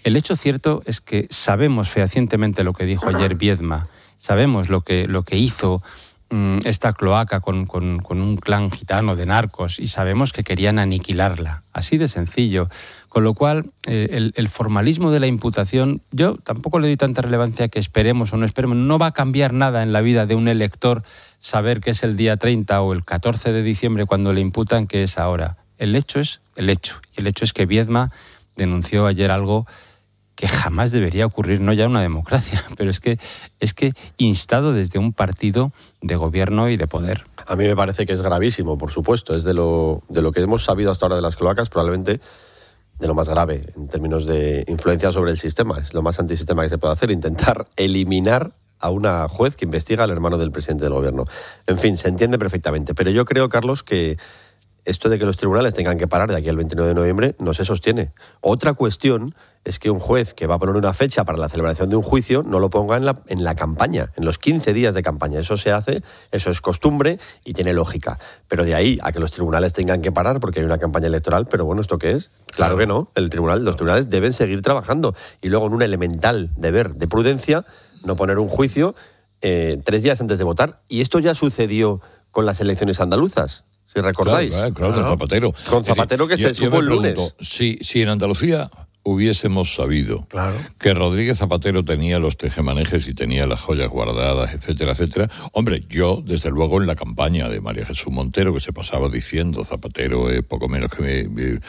El hecho cierto es que sabemos fehacientemente lo que dijo ayer Viedma, sabemos lo que hizo esta cloaca con un clan gitano de narcos y sabemos que querían aniquilarla, así de sencillo. Con lo cual, el formalismo de la imputación, yo tampoco le doy tanta relevancia que esperemos o no esperemos. No va a cambiar nada en la vida de un elector saber que es el día 30 o el 14 de diciembre cuando le imputan que es ahora. El hecho es el hecho. Y el hecho es que Viedma denunció ayer algo que jamás debería ocurrir, no ya en una democracia, pero es que instado desde un partido de gobierno y de poder. A mí me parece que es gravísimo, por supuesto. Es de lo que hemos sabido hasta ahora de las cloacas, probablemente de lo más grave en términos de influencia sobre el sistema. Es lo más antisistema que se puede hacer, intentar eliminar a una juez que investiga al hermano del presidente del gobierno. En fin, se entiende perfectamente. Pero yo creo, Carlos, que esto de que los tribunales tengan que parar de aquí al 29 de noviembre no se sostiene. Otra cuestión es que un juez que va a poner una fecha para la celebración de un juicio no lo ponga en la campaña, en los 15 días de campaña. Eso se hace, eso es costumbre y tiene lógica. Pero de ahí a que los tribunales tengan que parar porque hay una campaña electoral, pero bueno, ¿esto qué es? Claro que no. Los tribunales deben seguir trabajando. Y luego, en un elemental deber de prudencia, no poner un juicio 3 días antes de votar. Y esto ya sucedió con las elecciones andaluzas. Si recordáis. Claro, con Zapatero. Con Zapatero, que se supo el lunes. Si en Andalucía hubiésemos sabido que Rodríguez Zapatero tenía los tejemanejes y tenía las joyas guardadas, etcétera, etcétera, hombre, yo, desde luego, en la campaña de María Jesús Montero, que se pasaba diciendo Zapatero es poco menos que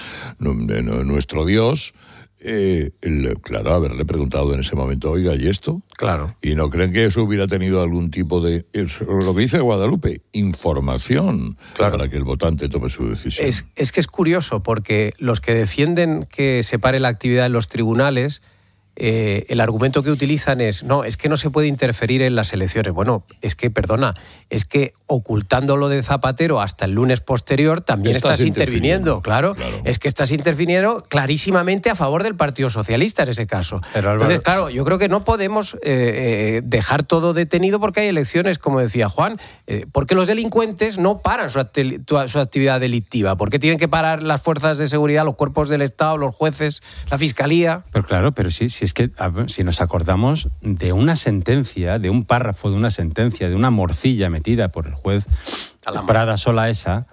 nuestro Dios, claro, haberle preguntado en ese momento, oiga, ¿y esto? Claro. ¿Y no creen que eso hubiera tenido algún tipo de, lo que dice Guadalupe, información para que el votante tome su decisión? Es que es curioso, porque los que defienden que se pare la actividad en los tribunales, el argumento que utilizan es que no se puede interferir en las elecciones. Bueno, es que ocultando lo de Zapatero hasta el lunes posterior también estás interviniendo. Claro. Es que estás interviniendo clarísimamente a favor del Partido Socialista en ese caso. Pero, Álvaro, entonces, claro, yo creo que no podemos dejar todo detenido porque hay elecciones, como decía Juan, porque los delincuentes no paran su actividad delictiva. ¿Por qué tienen que parar las fuerzas de seguridad, los cuerpos del Estado, los jueces, la Fiscalía? Pero claro, pero sí, es que si nos acordamos de una sentencia, de un párrafo de una sentencia, de una morcilla metida por el juez Prada Solaesa,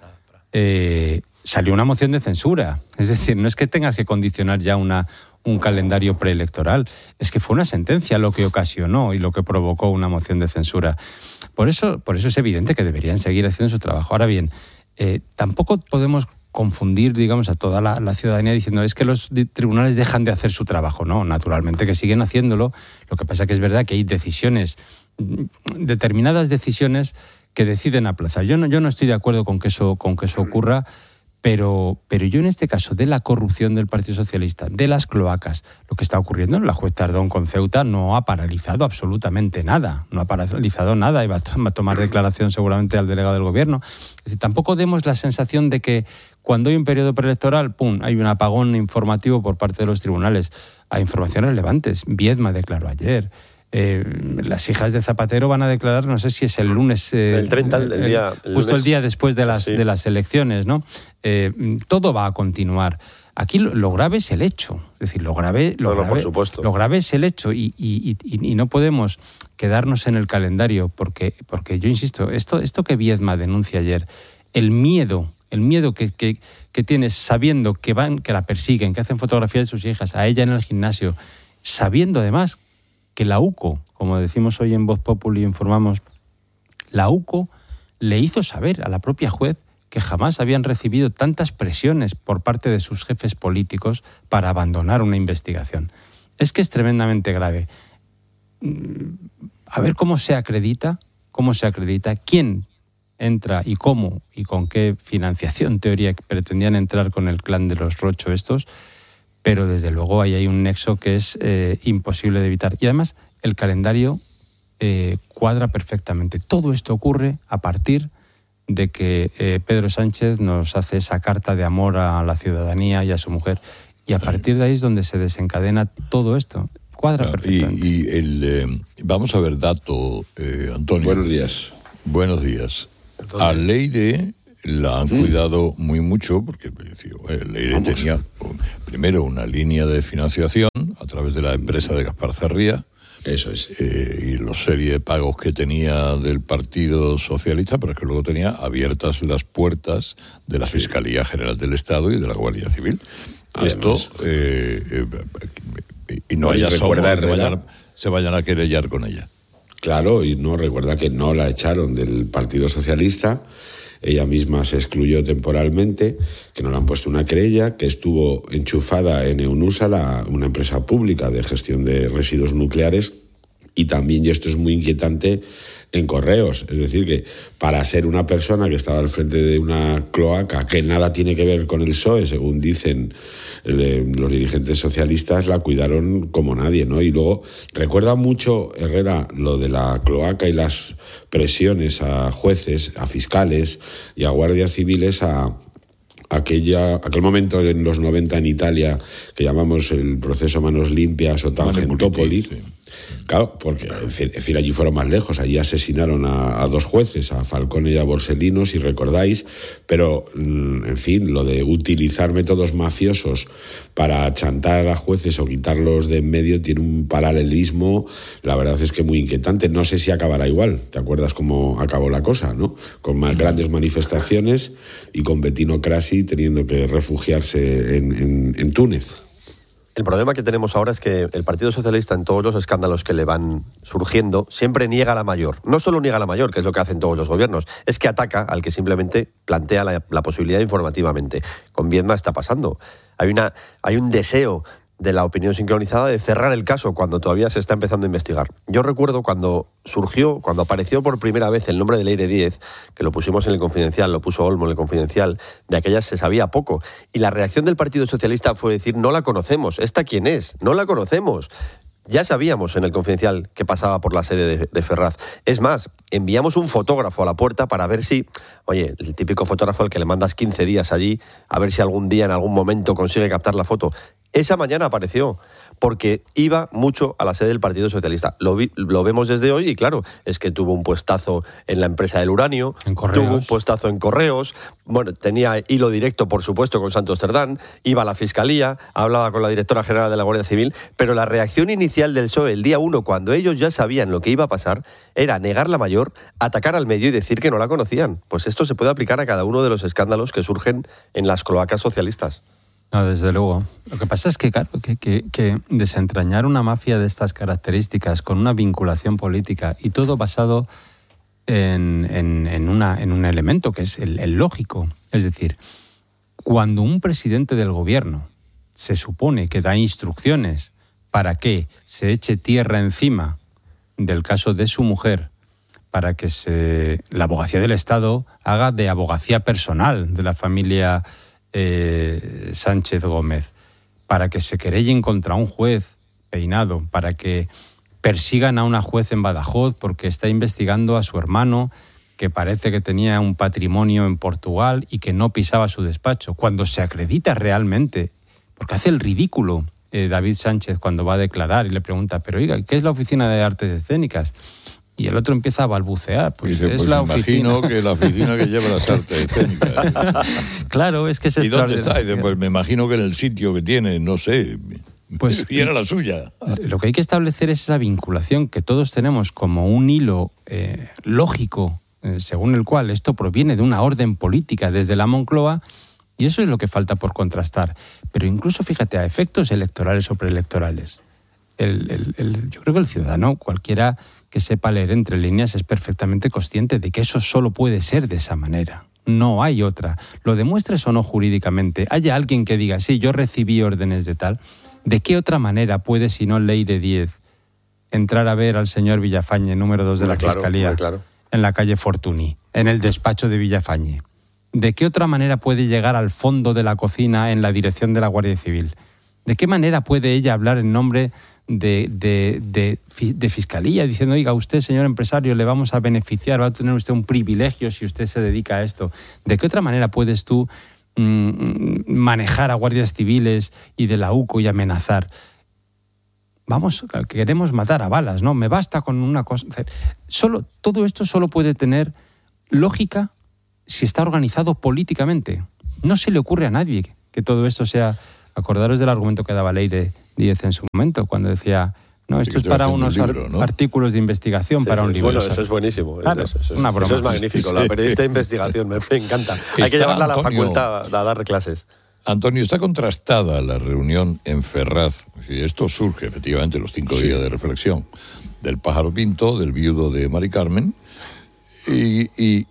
salió una moción de censura. Es decir, no es que tengas que condicionar ya un calendario preelectoral, es que fue una sentencia lo que ocasionó y lo que provocó una moción de censura. Por eso es evidente que deberían seguir haciendo su trabajo. Ahora bien, tampoco podemos confundir, digamos, a toda la ciudadanía diciendo es que los tribunales dejan de hacer su trabajo. No, naturalmente que siguen haciéndolo. Lo que pasa es que es verdad que hay determinadas decisiones que deciden aplazar. Yo no estoy de acuerdo con que eso ocurra, pero yo en este caso de la corrupción del Partido Socialista, de las cloacas, lo que está ocurriendo en la juez Tardón con Ceuta no ha paralizado absolutamente nada. No ha paralizado nada y va a tomar declaración seguramente al delegado del gobierno. Es decir, tampoco demos la sensación de que cuando hay un periodo preelectoral, hay un apagón informativo por parte de los tribunales. Hay informaciones relevantes. Viedma declaró ayer. Las hijas de Zapatero van a declarar, no sé si es el lunes... el 30, el día... Justo el día después de las elecciones, ¿no? Todo va a continuar. Aquí lo grave es el hecho. Es decir, lo grave por supuesto. Lo grave es el hecho y no podemos quedarnos en el calendario porque yo insisto, esto que Viedma denuncia ayer, el miedo que tienes sabiendo que la persiguen, que hacen fotografías de sus hijas, a ella en el gimnasio, sabiendo además que la UCO, como decimos hoy en Voz Populi, informamos, la UCO le hizo saber a la propia juez que jamás habían recibido tantas presiones por parte de sus jefes políticos para abandonar una investigación. Es que es tremendamente grave. A ver cómo se acredita, quién entra y cómo y con qué financiación, teoría, pretendían entrar con el clan de los Rocho estos, pero desde luego ahí hay un nexo que es imposible de evitar. Y además el calendario cuadra perfectamente. Todo esto ocurre a partir de que Pedro Sánchez nos hace esa carta de amor a la ciudadanía y a su mujer. Y a partir de ahí es donde se desencadena todo esto. Cuadra perfectamente. Vamos a ver dato, Antonio. Buenos días. Buenos días. A lei de la han cuidado muy mucho, porque Leire tenía primero una línea de financiación a través de la empresa de Gaspar Zarría. Eso es. Y los serie de pagos que tenía del Partido Socialista, pero es que luego tenía abiertas las puertas de la Fiscalía General del Estado y de la Guardia Civil. Además, esto, y no haya se vayan a querellar con ella. Claro, y no recuerda que no la echaron del Partido Socialista. Ella misma se excluyó temporalmente, que no le han puesto una querella, que estuvo enchufada en EUNUSA, una empresa pública de gestión de residuos nucleares, y también, y esto es muy inquietante, en Correos. Es decir, que para ser una persona que estaba al frente de una cloaca que nada tiene que ver con el PSOE, según dicen los dirigentes socialistas, la cuidaron como nadie, ¿no? Y luego recuerda mucho, Herrera, lo de la cloaca y las presiones a jueces, a fiscales y a guardias civiles aquel momento en los 90 en Italia que llamamos el proceso Manos Limpias o Tangentopoli. Sí. Claro, porque en fin, allí fueron más lejos, allí asesinaron a 2 jueces, a Falcone y a Borsellino, si recordáis, pero en fin, lo de utilizar métodos mafiosos para chantar a jueces o quitarlos de en medio tiene un paralelismo, la verdad es que muy inquietante. No sé si acabará igual, ¿te acuerdas cómo acabó la cosa, no? Con más grandes manifestaciones y con Bettino Craxi teniendo que refugiarse en Túnez. El problema que tenemos ahora es que el Partido Socialista, en todos los escándalos que le van surgiendo, siempre niega la mayor. No solo niega la mayor, que es lo que hacen todos los gobiernos, es que ataca al que simplemente plantea la posibilidad informativamente. Con Viedma está pasando. Hay un deseo de la opinión sincronizada de cerrar el caso cuando todavía se está empezando a investigar. Yo recuerdo cuando apareció por primera vez el nombre de Leire Díez, que lo pusimos en el Confidencial, lo puso Olmo en el Confidencial, de aquellas se sabía poco, y la reacción del Partido Socialista fue decir, no la conocemos, ¿esta quién es? No la conocemos. Ya sabíamos en el Confidencial que pasaba por la sede de Ferraz. Es más, enviamos un fotógrafo a la puerta para ver si, oye, el típico fotógrafo al que le mandas 15 días allí, a ver si algún día, en algún momento, consigue captar la foto. Esa mañana apareció, porque iba mucho a la sede del Partido Socialista. Lo vemos desde hoy y claro, es que tuvo un puestazo en la empresa del uranio, tuvo un puestazo en Correos, bueno, tenía hilo directo, por supuesto, con Santos Cerdán, iba a la Fiscalía, hablaba con la directora general de la Guardia Civil, pero la reacción inicial del PSOE el día 1, cuando ellos ya sabían lo que iba a pasar, era negar la mayor, atacar al medio y decir que no la conocían. Pues esto se puede aplicar a cada uno de los escándalos que surgen en las cloacas socialistas. No, desde luego. Lo que pasa es que, claro, que desentrañar una mafia de estas características con una vinculación política y todo basado en un elemento que es el lógico. Es decir, cuando un presidente del gobierno se supone que da instrucciones para que se eche tierra encima del caso de su mujer, para que la abogacía del Estado haga de abogacía personal de la familia Sánchez Gómez, para que se querellen contra un juez Peinado, para que persigan a una juez en Badajoz porque está investigando a su hermano que parece que tenía un patrimonio en Portugal y que no pisaba su despacho, cuando se acredita realmente, porque hace el ridículo David Sánchez cuando va a declarar y le pregunta, pero oiga, ¿qué es la Oficina de Artes Escénicas? Y el otro empieza a balbucear. Pues dice, es la oficina. Imagino que la oficina que lleva las artes escénicas. Claro, es que es extraordinario. ¿Y dónde está? Dice, pues me imagino que en el sitio que tiene, no sé. Pues, y era la suya. Lo que hay que establecer es esa vinculación que todos tenemos como un hilo lógico, según el cual esto proviene de una orden política desde la Moncloa, y eso es lo que falta por contrastar. Pero incluso, fíjate, a efectos electorales o preelectorales. Yo creo que el ciudadano, cualquiera que sepa leer entre líneas, es perfectamente consciente de que eso solo puede ser de esa manera. No hay otra. Lo demuestres o no jurídicamente. Haya alguien que diga, sí, yo recibí órdenes de tal. ¿De qué otra manera puede, si no Leire Díez, entrar a ver al señor Villafañe, número 2 de la Fiscalía, en la calle Fortuny, en el despacho de Villafañe? ¿De qué otra manera puede llegar al fondo de la cocina en la dirección de la Guardia Civil? ¿De qué manera puede ella hablar en nombre de Fiscalía, diciendo, oiga, usted, señor empresario, le vamos a beneficiar, va a tener usted un privilegio si usted se dedica a esto? ¿De qué otra manera puedes tú manejar a guardias civiles y de la UCO y amenazar? Vamos, queremos matar a balas, ¿no? Me basta con una cosa. Todo esto solo puede tener lógica si está organizado políticamente. No se le ocurre a nadie que todo esto sea... Acordaros del argumento que daba Leire Díez en su momento, cuando decía... No, esto es para unos libro, ¿no? Artículos de investigación, para un libro. Bueno, eso es buenísimo. Claro, eso una broma. Eso es magnífico. La periodista de investigación me encanta. Hay que llevarla a la facultad a dar clases. Antonio, está contrastada la reunión en Ferraz. Esto surge, efectivamente, los 5 días de reflexión del Pájaro Pinto, del viudo de Mari Carmen, y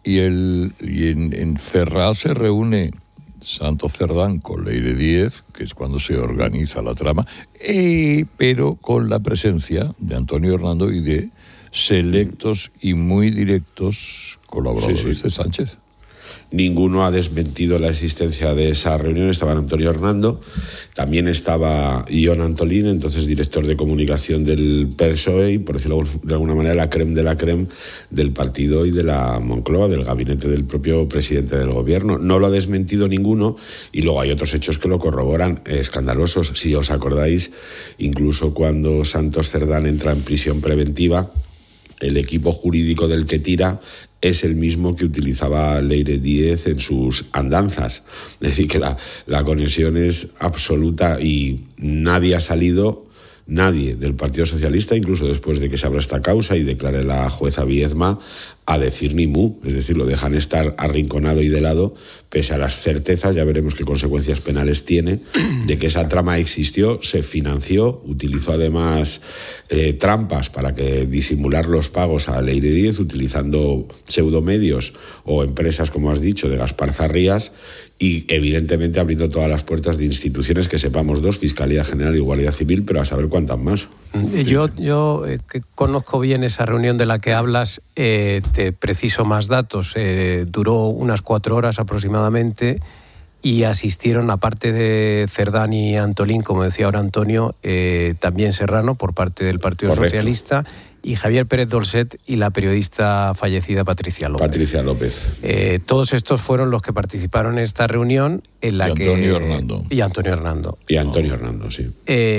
en Ferraz se reúne Santos Cerdán con Leire Díez, que es cuando se organiza la trama, pero con la presencia de Antonio Hernando y de selectos y muy directos colaboradores de Sánchez. Ninguno ha desmentido la existencia de esa reunión. Estaba Antonio Hernando, también estaba Ion Antolín, entonces director de comunicación del PSOE y, por decirlo de alguna manera, la crème de la crème del partido y de la Moncloa, del gabinete del propio presidente del gobierno. No lo ha desmentido ninguno, y luego hay otros hechos que lo corroboran, escandalosos. Si os acordáis, incluso cuando Santos Cerdán entra en prisión preventiva, el equipo jurídico del que tira es el mismo que utilizaba Leire Díez en sus andanzas. Es decir, que la conexión es absoluta y nadie ha salido, nadie del Partido Socialista, incluso después de que se abra esta causa y declare la jueza Viedma, a decir ni mu. Es decir, lo dejan estar arrinconado y de lado, pese a las certezas, ya veremos qué consecuencias penales tiene, de que esa trama existió, se financió, utilizó además trampas para disimular los pagos a Leire Díez, utilizando pseudomedios o empresas, como has dicho, de Gaspar Zarrías, y evidentemente abriendo todas las puertas de instituciones que sepamos dos, Fiscalía General y Guardia Civil, pero a saber cuántas más. Yo que conozco bien esa reunión de la que hablas, te preciso más datos. Duró unas 4 horas aproximadamente y asistieron, aparte de Cerdán y Antolín, como decía ahora Antonio, también Serrano por parte del Partido Socialista, y Javier Pérez Dolcet y la periodista fallecida Patricia López. Todos estos fueron los que participaron en esta reunión en la Y Antonio Hernando, sí.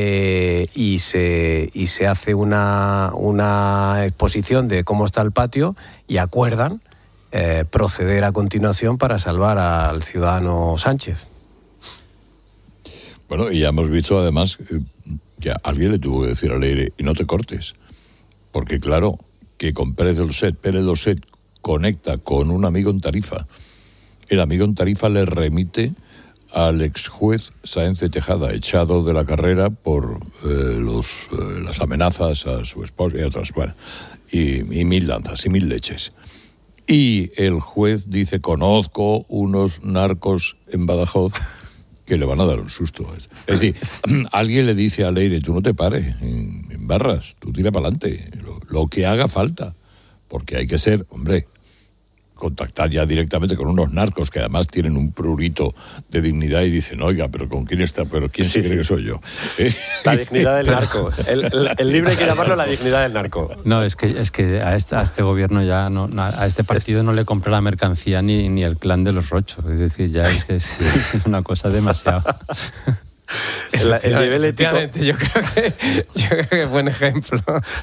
Y se hace una exposición de cómo está el patio y acuerdan proceder a continuación para salvar al ciudadano Sánchez. Bueno, y ya hemos visto además que alguien le tuvo que decir a Leire, y no te cortes. Porque claro, que con Pérez Dolcet conecta con un amigo en Tarifa. El amigo en Tarifa le remite al ex juez Sáenz de Tejada, echado de la carrera por las amenazas a su esposa y otras, bueno, y 1000 danzas y 1000 leches. Y el juez dice, conozco unos narcos en Badajoz que le van a dar un susto. Es decir, alguien le dice a Leire, tú no te pares en barras, tú tira para adelante, lo que haga falta, porque hay que ser, hombre, contactar ya directamente con unos narcos que además tienen un prurito de dignidad y dicen, oiga, pero ¿con quién está? ¿Pero quién se cree que soy yo? La dignidad del narco. El libre hay que llamarlo la dignidad del narco. No, es que a este gobierno ya no, a este partido no le compró la mercancía ni el clan de los Rochos. Es decir, ya es que es una cosa demasiado. El nivel ético. Yo creo que es buen ejemplo.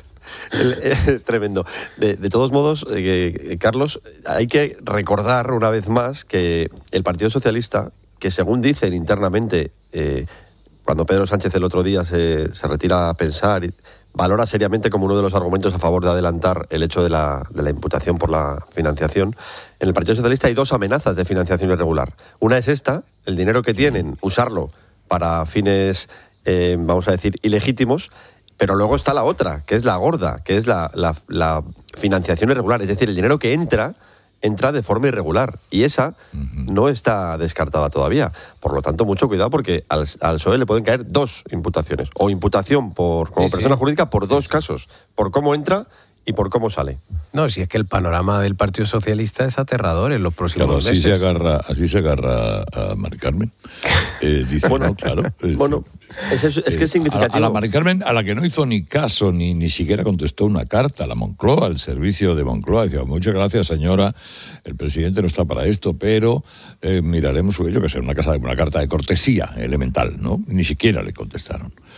Es tremendo. De todos modos, Carlos, hay que recordar una vez más que el Partido Socialista, que según dicen internamente, cuando Pedro Sánchez el otro día se retira a pensar, valora seriamente como uno de los argumentos a favor de adelantar el hecho de la imputación por la financiación. En el Partido Socialista hay 2 amenazas de financiación irregular. Una es esta, el dinero que tienen, usarlo para fines, vamos a decir, ilegítimos. Pero luego está la otra, que es la gorda, que es la financiación irregular. Es decir, el dinero que entra de forma irregular. Y esa no está descartada todavía. Por lo tanto, mucho cuidado, porque al PSOE le pueden caer 2 imputaciones. O imputación como persona jurídica por 2 casos. Por cómo entra y por cómo sale. No, si es que el panorama del Partido Socialista es aterrador en los próximos meses. Así se agarra a Mari Carmen. Dice, bueno, no, claro. Bueno, es que es significativo. A la Mari Carmen, a la que no hizo ni caso, ni siquiera contestó una carta a la Moncloa, al servicio de Moncloa. Decía, muchas gracias, señora, el presidente no está para esto, pero miraremos, yo que sé, una carta de cortesía elemental, ¿no? Ni siquiera le contestaron.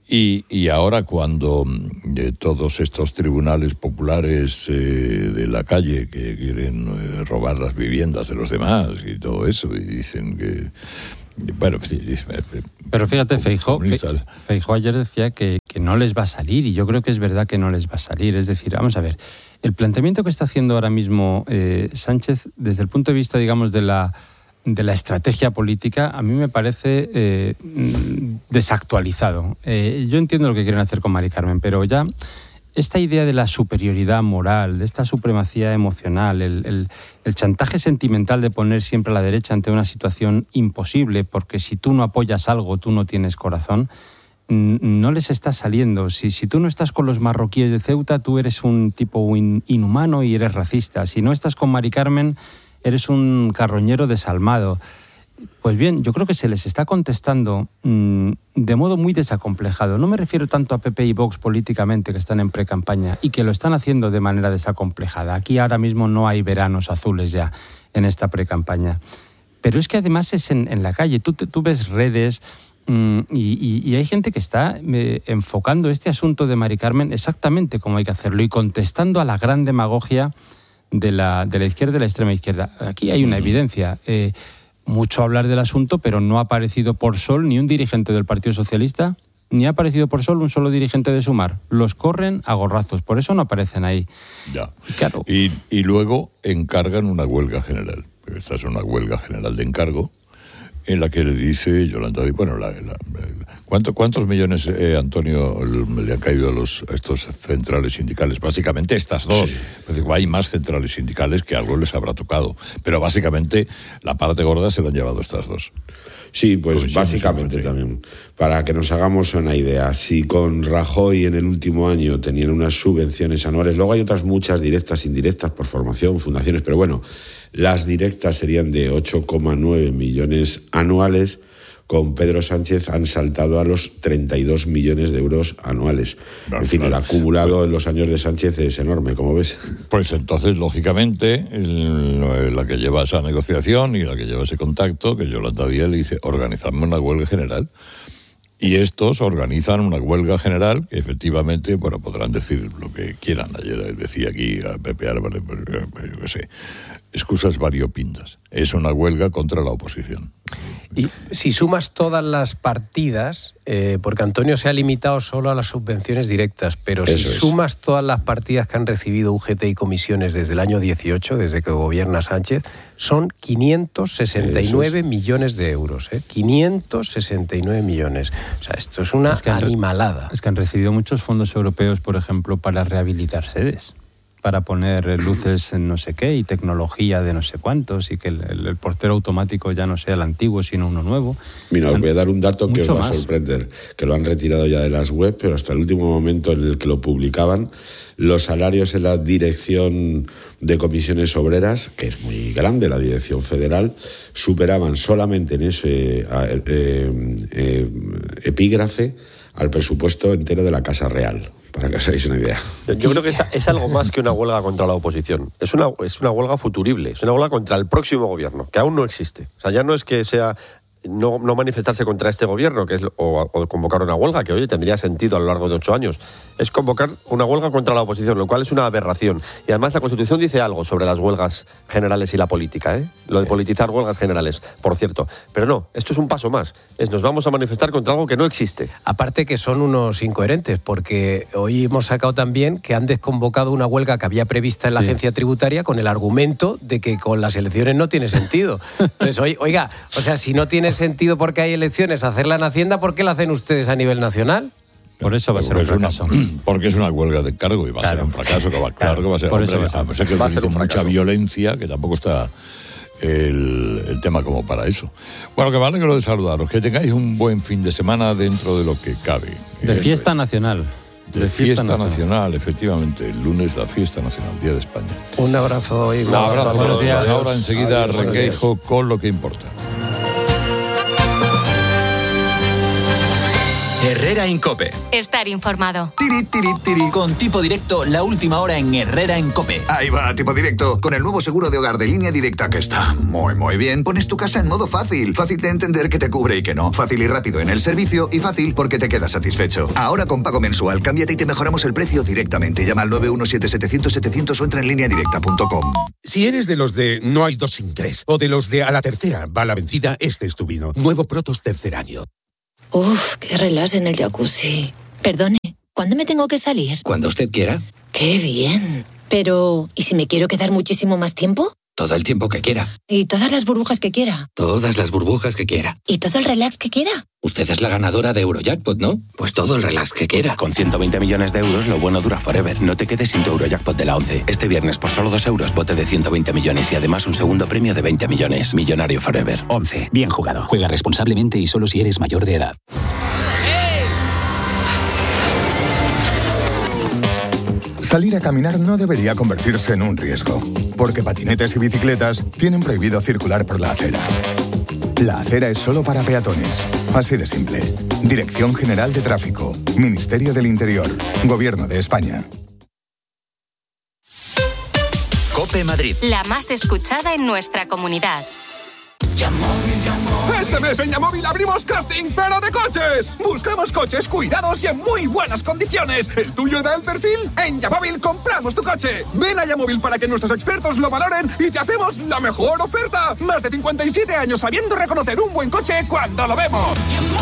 Y ahora cuando todos estos tribunales populares de la calle que quieren robar las viviendas de los demás y todo eso, y dicen que... Bueno, pero fíjate, Feijóo ayer decía que no les va a salir, y yo creo que es verdad que no les va a salir. Es decir, vamos a ver, el planteamiento que está haciendo ahora mismo Sánchez, desde el punto de vista, digamos, de la estrategia política, a mí me parece desactualizado. Yo entiendo lo que quieren hacer con Mari Carmen, pero ya esta idea de la superioridad moral, de esta supremacía emocional, el chantaje sentimental de poner siempre a la derecha ante una situación imposible, porque si tú no apoyas algo, tú no tienes corazón, no les está saliendo. Si tú no estás con los marroquíes de Ceuta, tú eres un tipo inhumano y eres racista. Si no estás con Mari Carmen, eres un carroñero desalmado. Pues bien, yo creo que se les está contestando de modo muy desacomplejado. No me refiero tanto a PP y Vox políticamente, que están en pre-campaña y que lo están haciendo de manera desacomplejada. Aquí ahora mismo no hay veranos azules ya en esta pre-campaña. Pero es que además es en la calle. Tú ves redes y hay gente que está enfocando este asunto de Mari Carmen exactamente como hay que hacerlo y contestando a la gran demagogia de la izquierda y de la extrema izquierda. Aquí hay una evidencia. Mucho hablar del asunto, pero no ha aparecido por sol ni un dirigente del Partido Socialista, ni ha aparecido por sol un solo dirigente de Sumar. Los corren a gorrazos, por eso no aparecen ahí. Ya. Claro. Y luego encargan una huelga general. Esta es una huelga general de encargo, en la que le dice Yolanda Díaz, bueno, ¿cuántos millones, Antonio, le han caído a estos centrales sindicales? Básicamente estas dos. Sí. Pues hay más centrales sindicales que algo les habrá tocado. Pero básicamente la parte gorda se la han llevado estas dos. Sí, pues básicamente también. Para que nos hagamos una idea, si con Rajoy en el último año tenían unas subvenciones anuales, luego hay otras muchas directas, indirectas, por formación, fundaciones, pero bueno, las directas serían de 8,9 millones anuales. Con Pedro Sánchez han saltado a los 32 millones de euros anuales. En fin, el acumulado en los años de Sánchez es enorme, como ves. Pues entonces, lógicamente, la que lleva esa negociación y la que lleva ese contacto, que Yolanda Díaz le dice, organizadme una huelga general. Y estos organizan una huelga general que efectivamente, bueno, podrán decir lo que quieran. Ayer decía aquí a Pepe Álvarez, yo qué sé, excusas variopintas. Es una huelga contra la oposición. Y si sumas todas las partidas, porque Antonio se ha limitado solo a las subvenciones directas, pero si sumas todas las partidas que han recibido UGT y comisiones desde el año 18, desde que gobierna Sánchez, son 569 millones de euros. 569 millones. O sea, esto es una animalada. Es que han recibido muchos fondos europeos, por ejemplo, para rehabilitar sedes, para poner luces en no sé qué y tecnología de no sé cuántos, y que el portero automático ya no sea el antiguo sino uno nuevo. Mira, os voy a dar un dato que os va a sorprender, que lo han retirado ya de las webs, pero hasta el último momento en el que lo publicaban, los salarios en la dirección de comisiones obreras, que es muy grande, la dirección federal, superaban solamente en ese epígrafe al presupuesto entero de la Casa Real, para que os hagáis una idea. Yo creo que es algo más que una huelga contra la oposición. Es una huelga futurible, es una huelga contra el próximo gobierno, que aún no existe. O sea, ya no es que sea no manifestarse contra este gobierno, que es o convocar una huelga, que oye, tendría sentido a lo largo de 8 años. Es convocar una huelga contra la oposición, lo cual es una aberración. Y además la Constitución dice algo sobre las huelgas generales y la política, ¿eh? Lo de politizar huelgas generales, por cierto. Pero no, esto es un paso más. Nos vamos a manifestar contra algo que no existe. Aparte que son unos incoherentes, porque hoy hemos sacado también que han desconvocado una huelga que había prevista en la agencia tributaria con el argumento de que con las elecciones no tiene sentido. Entonces, oiga, o sea, si no tiene sentido porque hay elecciones hacerla en Hacienda, ¿por qué la hacen ustedes a nivel nacional? Por eso va a ser un fracaso. Porque es una huelga de encargo y va a ser un fracaso, claro que va a ser. Va a ser mucha violencia, que tampoco está el tema como para eso. Bueno, que me alegro de saludaros, que tengáis un buen fin de semana dentro de lo que cabe. De fiesta nacional. De fiesta nacional, efectivamente. El lunes la fiesta nacional, Día de España. Un abrazo. Un abrazo. Buenos días. Ahora enseguida Requeijo con lo que importa. Herrera en COPE. Estar informado. Tiri, tiri, tiri. Con Tipo Directo, la última hora en Herrera en COPE. Ahí va, Tipo Directo. Con el nuevo seguro de hogar de Línea Directa, que está muy bien. Pones tu casa en modo fácil. Fácil de entender que te cubre y que no. Fácil y rápido en el servicio y fácil porque te quedas satisfecho. Ahora con pago mensual, cámbiate y te mejoramos el precio directamente. Llama al 917-700-700 o entra en lineadirecta.com. Si eres de los de no hay dos sin tres o de los de a la tercera va la vencida, este es tu vino. Nuevo Protos tercer año. Uf, qué relax en el jacuzzi. Perdone, ¿cuándo me tengo que salir? Cuando usted quiera. ¡Qué bien! Pero, ¿y si me quiero quedar muchísimo más tiempo? Todo el tiempo que quiera. ¿Y todas las burbujas que quiera? Todas las burbujas que quiera. ¿Y todo el relax que quiera? Usted es la ganadora de Eurojackpot, ¿no? Pues todo el relax que quiera. Con 120 millones de euros, lo bueno dura forever. No te quedes sin tu Eurojackpot de la 11. Este viernes, por solo 2 euros, bote de 120 millones y además un segundo premio de 20 millones. Millonario forever. 11. Bien jugado. Juega responsablemente y solo si eres mayor de edad. Salir a caminar no debería convertirse en un riesgo, porque patinetes y bicicletas tienen prohibido circular por la acera. La acera es solo para peatones. Así de simple. Dirección General de Tráfico. Ministerio del Interior. Gobierno de España. COPE Madrid. La más escuchada en nuestra comunidad. Este mes en Yamóvil abrimos casting, pero de coches. Buscamos coches cuidados y en muy buenas condiciones. ¿El tuyo da el perfil? En Yamóvil compramos tu coche. Ven a Yamóvil para que nuestros expertos lo valoren y te hacemos la mejor oferta. Más de 57 años sabiendo reconocer un buen coche cuando lo vemos.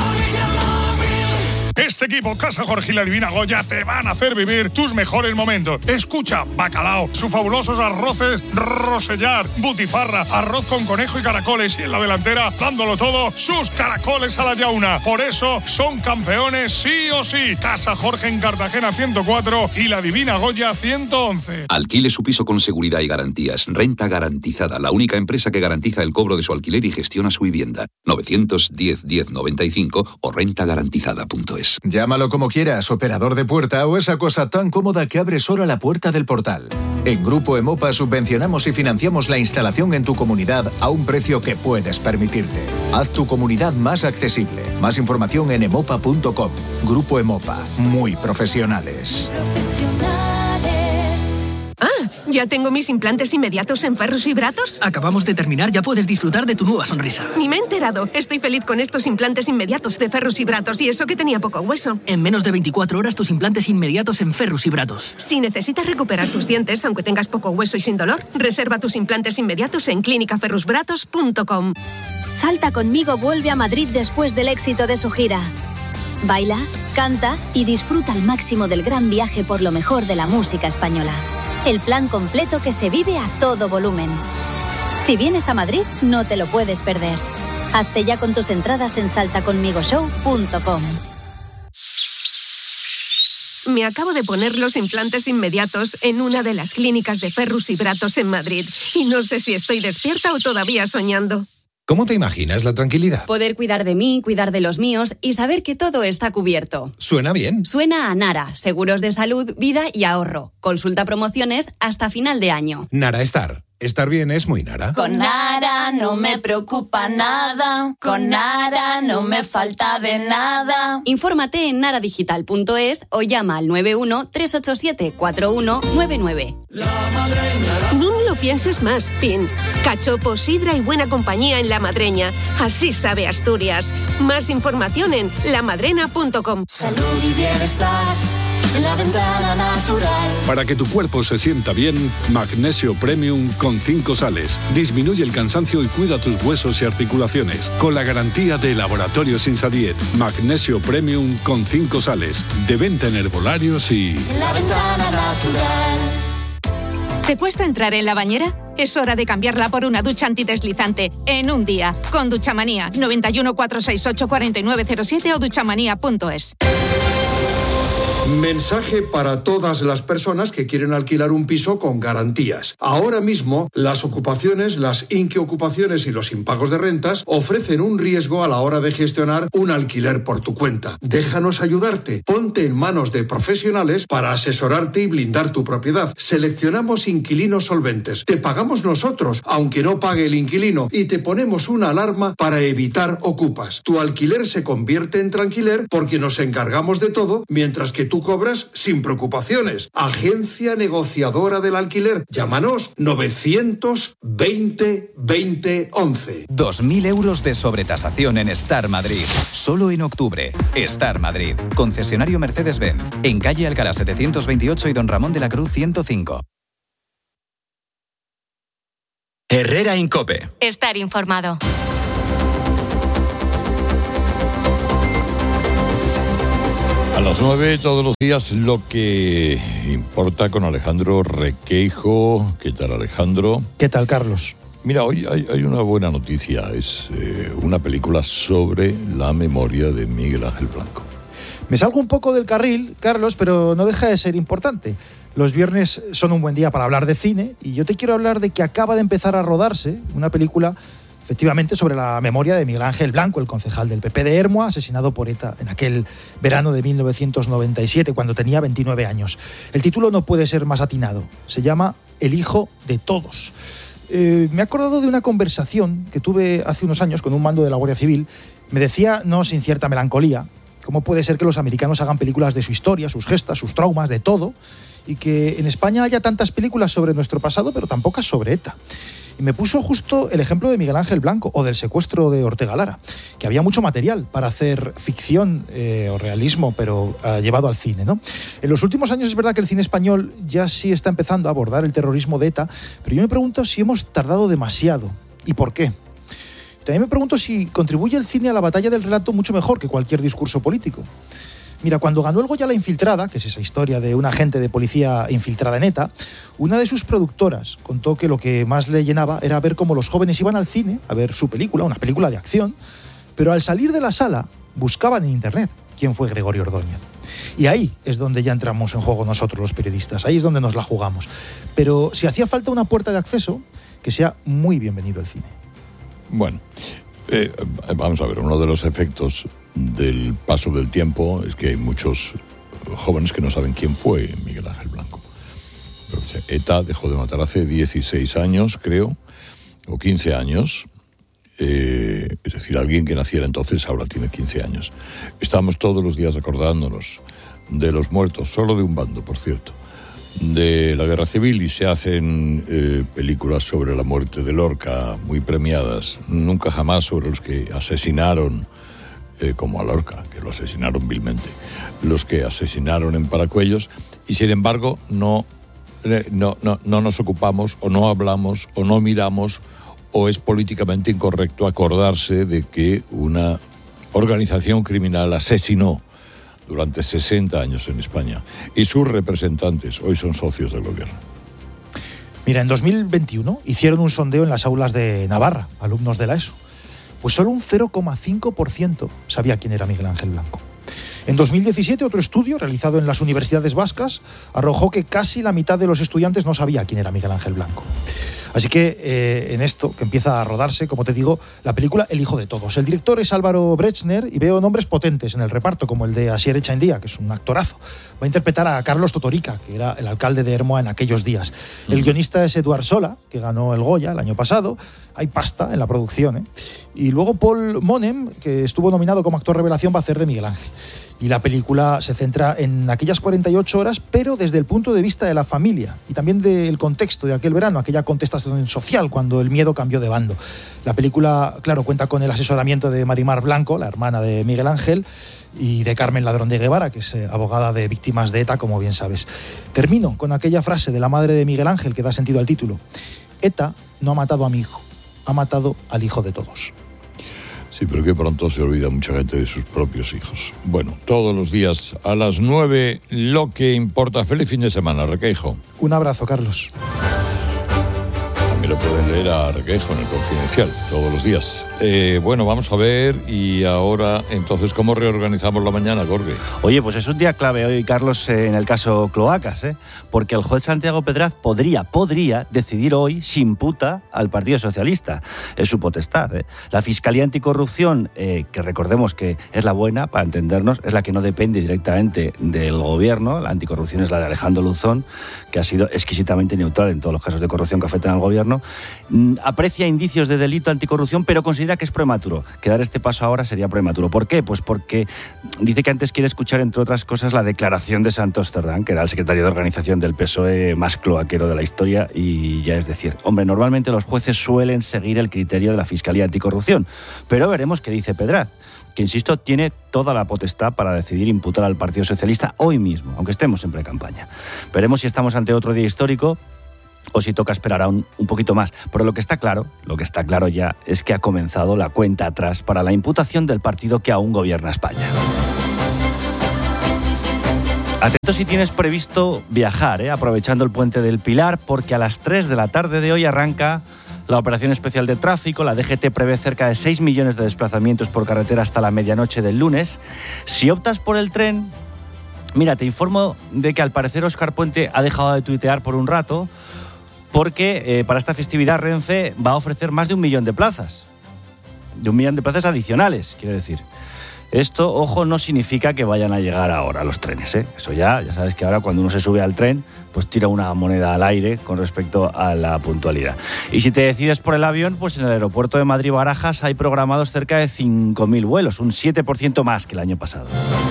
Este equipo, Casa Jorge y la Divina Goya, te van a hacer vivir tus mejores momentos. Escucha Bacalao, sus fabulosos arroces Rosellar, Butifarra, arroz con conejo y caracoles. Y en la delantera, dándolo todo, sus caracoles a la yauna. Por eso son campeones sí o sí. Casa Jorge en Cartagena 104 y la Divina Goya 111. Alquile su piso con seguridad y garantías. Renta Garantizada, la única empresa que garantiza el cobro de su alquiler y gestiona su vivienda. 910 1095 o rentagarantizada.es. Llámalo como quieras, operador de puerta o esa cosa tan cómoda que abre sola la puerta del portal. En Grupo Emopa subvencionamos y financiamos la instalación en tu comunidad a un precio que puedes permitirte. Haz tu comunidad más accesible. Más información en emopa.com. Grupo Emopa, muy profesionales. ¿Ya tengo mis implantes inmediatos en Ferrus Vibratos? Acabamos de terminar, ya puedes disfrutar de tu nueva sonrisa. Ni me he enterado. Estoy feliz con estos implantes inmediatos de Ferrus Vibratos y eso que tenía poco hueso. En menos de 24 horas tus implantes inmediatos en Ferrus Vibratos. Si necesitas recuperar tus dientes, aunque tengas poco hueso y sin dolor, reserva tus implantes inmediatos en clínicaferrusbratos.com. Salta conmigo vuelve a Madrid después del éxito de su gira. Baila, canta y disfruta al máximo del gran viaje por lo mejor de la música española. El plan completo que se vive a todo volumen. Si vienes a Madrid, no te lo puedes perder. Hazte ya con tus entradas en saltaconmigoshow.com. Me acabo de poner los implantes inmediatos en una de las clínicas de Ferrus Vibratos en Madrid y no sé si estoy despierta o todavía soñando. ¿Cómo te imaginas la tranquilidad? Poder cuidar de mí, cuidar de los míos y saber que todo está cubierto. Suena bien. Suena a Nara, seguros de salud, vida y ahorro. Consulta promociones hasta final de año. Nara Estar. Estar bien es muy Nara. Con Nara no me preocupa nada. Con Nara no me falta de nada. Infórmate en naradigital.es o llama al 91-387-4199. No lo pienses más, Pin. Cachopo, sidra y buena compañía en La Madreña. Así sabe Asturias. Más información en lamadrena.com. Salud y bienestar en La Ventana Natural. Para que tu cuerpo se sienta bien, Magnesio Premium con 5 sales. Disminuye el cansancio y cuida tus huesos y articulaciones. Con la garantía de Laboratorios Insadiet. Magnesio Premium con 5 sales. De venta en herbolarios y... La Ventana Natural. ¿Te cuesta entrar en la bañera? Es hora de cambiarla por una ducha antideslizante en un día. Con Duchamanía. 91 468 4907 o duchamanía.es. Mensaje para todas las personas que quieren alquilar un piso con garantías. Ahora mismo, las ocupaciones, las inquiocupaciones y los impagos de rentas ofrecen un riesgo a la hora de gestionar un alquiler por tu cuenta. Déjanos ayudarte. Ponte en manos de profesionales para asesorarte y blindar tu propiedad. Seleccionamos inquilinos solventes. Te pagamos nosotros, aunque no pague el inquilino, y te ponemos una alarma para evitar ocupas. Tu alquiler se convierte en tranquiler porque nos encargamos de todo, mientras que tú cobras sin preocupaciones. Agencia negociadora del alquiler. Llámanos 920 20 11. 2.000 euros de sobretasación en Star Madrid. Solo en octubre. Star Madrid. Concesionario Mercedes-Benz. En calle Alcalá 728 y Don Ramón de la Cruz 105. Herrera Incope. Estar informado. A las 9 todos los días lo que importa con Alejandro Requeijo. ¿Qué tal, Alejandro? ¿Qué tal, Carlos? Mira, hoy hay una buena noticia. Es una película sobre la memoria de Miguel Ángel Blanco. Me salgo un poco del carril, Carlos, pero no deja de ser importante. Los viernes son un buen día para hablar de cine y yo te quiero hablar de que acaba de empezar a rodarse una película efectivamente sobre la memoria de Miguel Ángel Blanco, el concejal del PP de Ermua, asesinado por ETA en aquel verano de 1997, cuando tenía 29 años. El título no puede ser más atinado. Se llama El hijo de todos. Me he acordado de una conversación que tuve hace unos años con un mando de la Guardia Civil. Me decía, no sin cierta melancolía, cómo puede ser que los americanos hagan películas de su historia, sus gestas, sus traumas, de todo, y que en España haya tantas películas sobre nuestro pasado, pero tan pocas sobre ETA. Y me puso justo el ejemplo de Miguel Ángel Blanco o del secuestro de Ortega Lara, que había mucho material para hacer ficción o realismo, pero llevado al cine, ¿no? En los últimos años es verdad que el cine español ya sí está empezando a abordar el terrorismo de ETA, pero yo me pregunto si hemos tardado demasiado y por qué. También me pregunto si contribuye el cine a la batalla del relato mucho mejor que cualquier discurso político. Mira, cuando ganó el Goya La Infiltrada, que es esa historia de una agente de policía infiltrada en ETA, una de sus productoras contó que lo que más le llenaba era ver cómo los jóvenes iban al cine a ver su película, una película de acción, pero al salir de la sala buscaban en internet quién fue Gregorio Ordóñez. Y ahí es donde ya entramos en juego nosotros los periodistas, ahí es donde nos la jugamos. Pero si hacía falta una puerta de acceso, que sea muy bienvenido el cine. Bueno, vamos a ver, uno de los efectos del paso del tiempo es que hay muchos jóvenes que no saben quién fue Miguel Ángel Blanco. ETA dejó de matar hace 16 años, creo, o 15 años. Es decir, alguien que naciera entonces ahora tiene 15 años. Estamos todos los días acordándonos de los muertos, solo de un bando, por cierto, de la Guerra Civil, y se hacen películas sobre la muerte de Lorca, muy premiadas, nunca jamás sobre los que asesinaron, como a Lorca, que lo asesinaron vilmente, los que asesinaron en Paracuellos, y sin embargo no nos ocupamos, o no hablamos, o no miramos, o es políticamente incorrecto acordarse de que una organización criminal asesinó durante 60 años en España, y sus representantes hoy son socios del gobierno. Mira, en 2021 hicieron un sondeo en las aulas de Navarra, alumnos de la ESO. Pues solo un 0,5% sabía quién era Miguel Ángel Blanco. En 2017, otro estudio realizado en las universidades vascas arrojó que casi la mitad de los estudiantes no sabía quién era Miguel Ángel Blanco. Así que en esto, que empieza a rodarse, como te digo, la película El hijo de todos. El director es Álvaro Brechner y veo nombres potentes en el reparto, como el de Asier Echaendía, que es un actorazo. Va a interpretar a Carlos Totorica, que era el alcalde de Ermua en aquellos días. El guionista es Eduard Sola, que ganó el Goya el año pasado. Hay pasta en la producción, ¿eh? Y luego Paul Monem, que estuvo nominado como actor revelación, va a hacer de Miguel Ángel. Y la película se centra en aquellas 48 horas, pero desde el punto de vista de la familia y también del contexto de aquel verano, aquella contestación social cuando el miedo cambió de bando. La película, claro, cuenta con el asesoramiento de Marimar Blanco, la hermana de Miguel Ángel, y de Carmen Ladrón de Guevara, que es abogada de víctimas de ETA, como bien sabes. Termino con aquella frase de la madre de Miguel Ángel que da sentido al título. ETA no ha matado a mi hijo, ha matado al hijo de todos. Sí, pero que pronto se olvida mucha gente de sus propios hijos. Bueno, todos los días a las 9, lo que importa. Feliz fin de semana, Requeijo. Un abrazo, Carlos. También también lo pueden leer a Requejo en El Confidencial, todos los días. Bueno, vamos a ver, y ahora, entonces, ¿cómo reorganizamos la mañana, Jorge? Oye, pues es un día clave hoy, Carlos, en el caso Cloacas, porque el juez Santiago Pedraz podría decidir hoy si imputa al Partido Socialista. Es su potestad. La Fiscalía Anticorrupción, que recordemos que es la buena, para entendernos, es la que no depende directamente del gobierno. La anticorrupción es la de Alejandro Luzón, que ha sido exquisitamente neutral en todos los casos de corrupción que afectan al gobierno. Aprecia indicios de delito anticorrupción, pero considera que es prematuro. Que dar este paso ahora sería prematuro. ¿Por qué? Pues porque dice que antes quiere escuchar, entre otras cosas, la declaración de Santos Cerdán, que era el secretario de organización del PSOE más cloaquero de la historia, y ya es decir, hombre, normalmente los jueces suelen seguir el criterio de la Fiscalía Anticorrupción, pero veremos qué dice Pedraz, que, insisto, tiene toda la potestad para decidir imputar al Partido Socialista hoy mismo, aunque estemos en pre-campaña. Veremos si estamos ante otro día histórico o si toca esperar aún un poquito más. Pero lo que está claro ya es que ha comenzado la cuenta atrás para la imputación del partido que aún gobierna España. Atento si tienes previsto viajar, aprovechando el puente del Pilar, porque a las 3 de la tarde de hoy arranca la operación especial de tráfico. La DGT prevé cerca de 6 millones de desplazamientos por carretera hasta la medianoche del lunes. Si optas por el tren, mira, te informo de que al parecer Óscar Puente ha dejado de tuitear por un rato, porque para esta festividad Renfe va a ofrecer más de 1 millón de plazas. De 1 millón de plazas adicionales, quiero decir. Esto, ojo, no significa que vayan a llegar ahora los trenes, Eso ya sabes que ahora cuando uno se sube al tren, pues tira una moneda al aire con respecto a la puntualidad. Y si te decides por el avión, pues en el aeropuerto de Madrid-Barajas hay programados cerca de 5.000 vuelos, un 7% más que el año pasado.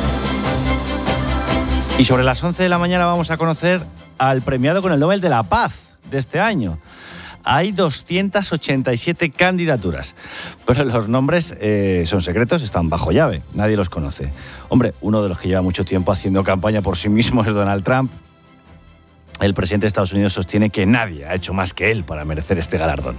Y sobre las 11 de la mañana vamos a conocer al premiado con el Nobel de la Paz de este año. Hay 287 candidaturas, pero los nombres son secretos, están bajo llave, nadie los conoce. Hombre, uno de los que lleva mucho tiempo haciendo campaña por sí mismo es Donald Trump. El presidente de Estados Unidos sostiene que nadie ha hecho más que él para merecer este galardón.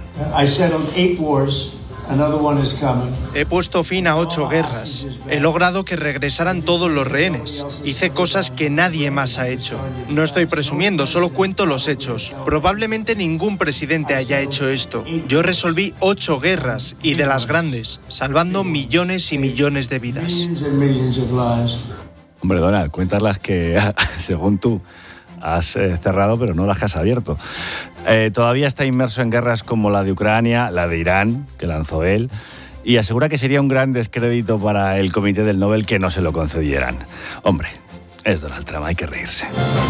He puesto fin a 8 guerras. He logrado que regresaran todos los rehenes. Hice cosas que nadie más ha hecho. No estoy presumiendo, solo cuento los hechos. Probablemente ningún presidente haya hecho esto. Yo resolví 8 guerras, y de las grandes, salvando millones y millones de vidas. Hombre, Donald, cuentas las que, según tú, has cerrado, pero no las que has abierto. Todavía está inmerso en guerras como la de Ucrania, la de Irán, que lanzó él, y asegura que sería un gran descrédito para el Comité del Nobel que no se lo concedieran. Hombre, es Donald Trump, hay que reírse.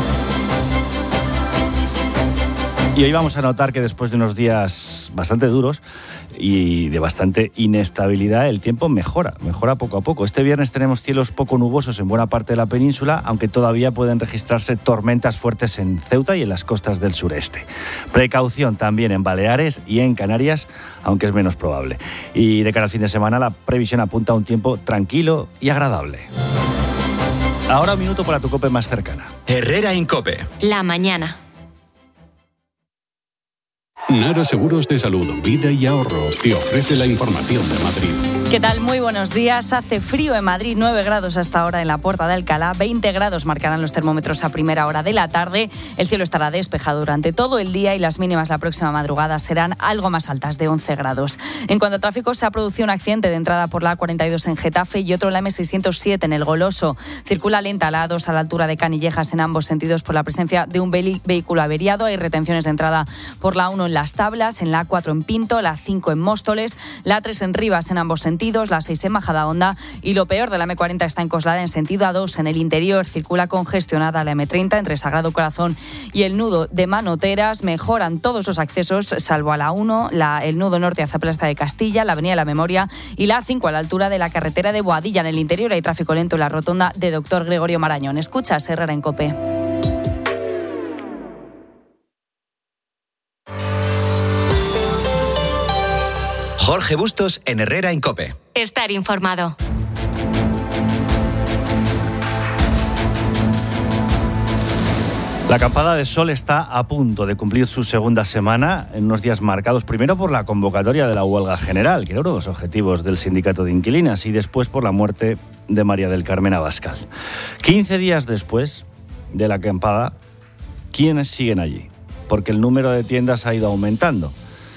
Y hoy vamos a notar que después de unos días bastante duros y de bastante inestabilidad, el tiempo mejora poco a poco. Este viernes tenemos cielos poco nubosos en buena parte de la península, aunque todavía pueden registrarse tormentas fuertes en Ceuta y en las costas del sureste. Precaución también en Baleares y en Canarias, aunque es menos probable. Y de cara al fin de semana, la previsión apunta a un tiempo tranquilo y agradable. Ahora un minuto para tu COPE más cercana. Herrera Incope. La mañana. Nara Seguros de Salud, Vida y Ahorro te ofrece la información de Madrid. ¿Qué tal? Muy buenos días. Hace frío en Madrid, 9 grados hasta ahora en la Puerta de Alcalá, 20 grados marcarán los termómetros a primera hora de la tarde. El cielo estará despejado durante todo el día y las mínimas la próxima madrugada serán algo más altas, de 11 grados. En cuanto a tráfico, se ha producido un accidente de entrada por la A42 en Getafe y otro en la M607 en El Goloso. Circula lenta la A2 a la altura de Canillejas en ambos sentidos por la presencia de un vehículo averiado. Hay retenciones de entrada por la 1 en Las Tablas, en la A4 en Pinto, la 5 en Móstoles, la A3 en Rivas en ambos sentidos, la 6 en Majadahonda y lo peor de la M40 está en Coslada en sentido A2. En el interior circula congestionada la M30 entre Sagrado Corazón y el nudo de Manoteras. Mejoran todos los accesos salvo a la 1, el nudo norte hacia Plaza de Castilla, la Avenida de la Memoria y la A5 a la altura de la carretera de Boadilla. En el interior hay tráfico lento en la rotonda de Dr. Gregorio Marañón. Escuchas Herrera en COPE. Jorge Bustos en Herrera en COPE. Estar informado. La acampada de sol está a punto de cumplir su segunda semana en unos días marcados primero por la convocatoria de la huelga general, que era uno de los objetivos del sindicato de inquilinas, y después por la muerte de María del Carmen Abascal. 15 días después de la acampada, ¿quiénes siguen allí? Porque el número de tiendas ha ido aumentando.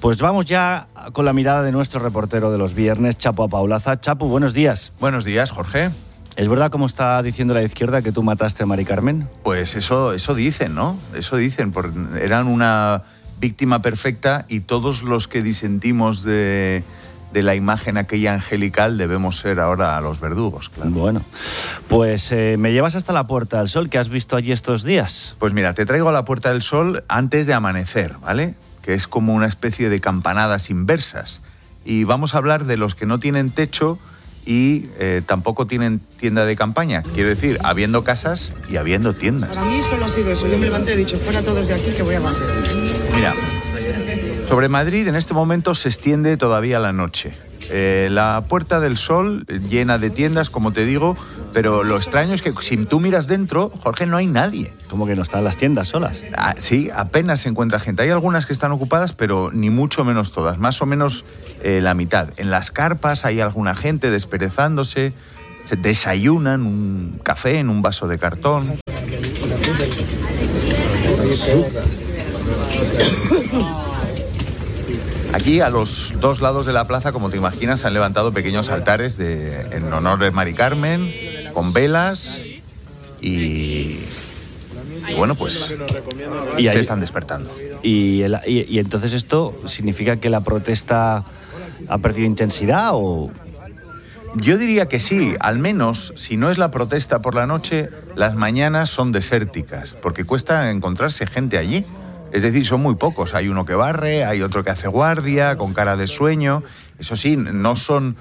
Pues vamos ya con la mirada de nuestro reportero de los viernes, Chapo Apaulaza. Chapo, buenos días. Buenos días, Jorge. ¿Es verdad, como está diciendo la izquierda, que tú mataste a Mari Carmen? Pues eso dicen, ¿no? Eso dicen, porque eran una víctima perfecta y todos los que disentimos de la imagen aquella angelical debemos ser ahora los verdugos, claro. Bueno, pues me llevas hasta la Puerta del Sol, que has visto allí estos días. Pues mira, te traigo a la Puerta del Sol antes de amanecer, ¿vale? Que es como una especie de campanadas inversas. Y vamos a hablar de los que no tienen techo y tampoco tienen tienda de campaña. Quiero decir, habiendo casas y habiendo tiendas. Para mí solo ha sido eso. Yo me levanté y he dicho, fuera todos de aquí que voy a bajar. Mira, sobre Madrid en este momento se extiende todavía la noche. La Puerta del Sol llena de tiendas, como te digo, pero lo extraño es que si tú miras dentro, Jorge, no hay nadie. ¿Cómo que no están las tiendas solas? Sí, apenas se encuentra gente. Hay algunas que están ocupadas, pero ni mucho menos todas, más o menos la mitad. En las carpas hay alguna gente desperezándose, se desayunan un café en un vaso de cartón. Aquí, a los dos lados de la plaza, como te imaginas, se han levantado pequeños altares en honor de Mari Carmen, con velas y bueno, pues y se están despertando. Y entonces esto significa que la protesta ha perdido intensidad o... Yo diría que sí, al menos, si no es la protesta por la noche, las mañanas son desérticas, porque cuesta encontrarse gente allí. Es decir, son muy pocos. Hay uno que barre, hay otro que hace guardia, con cara de sueño. Eso sí, no son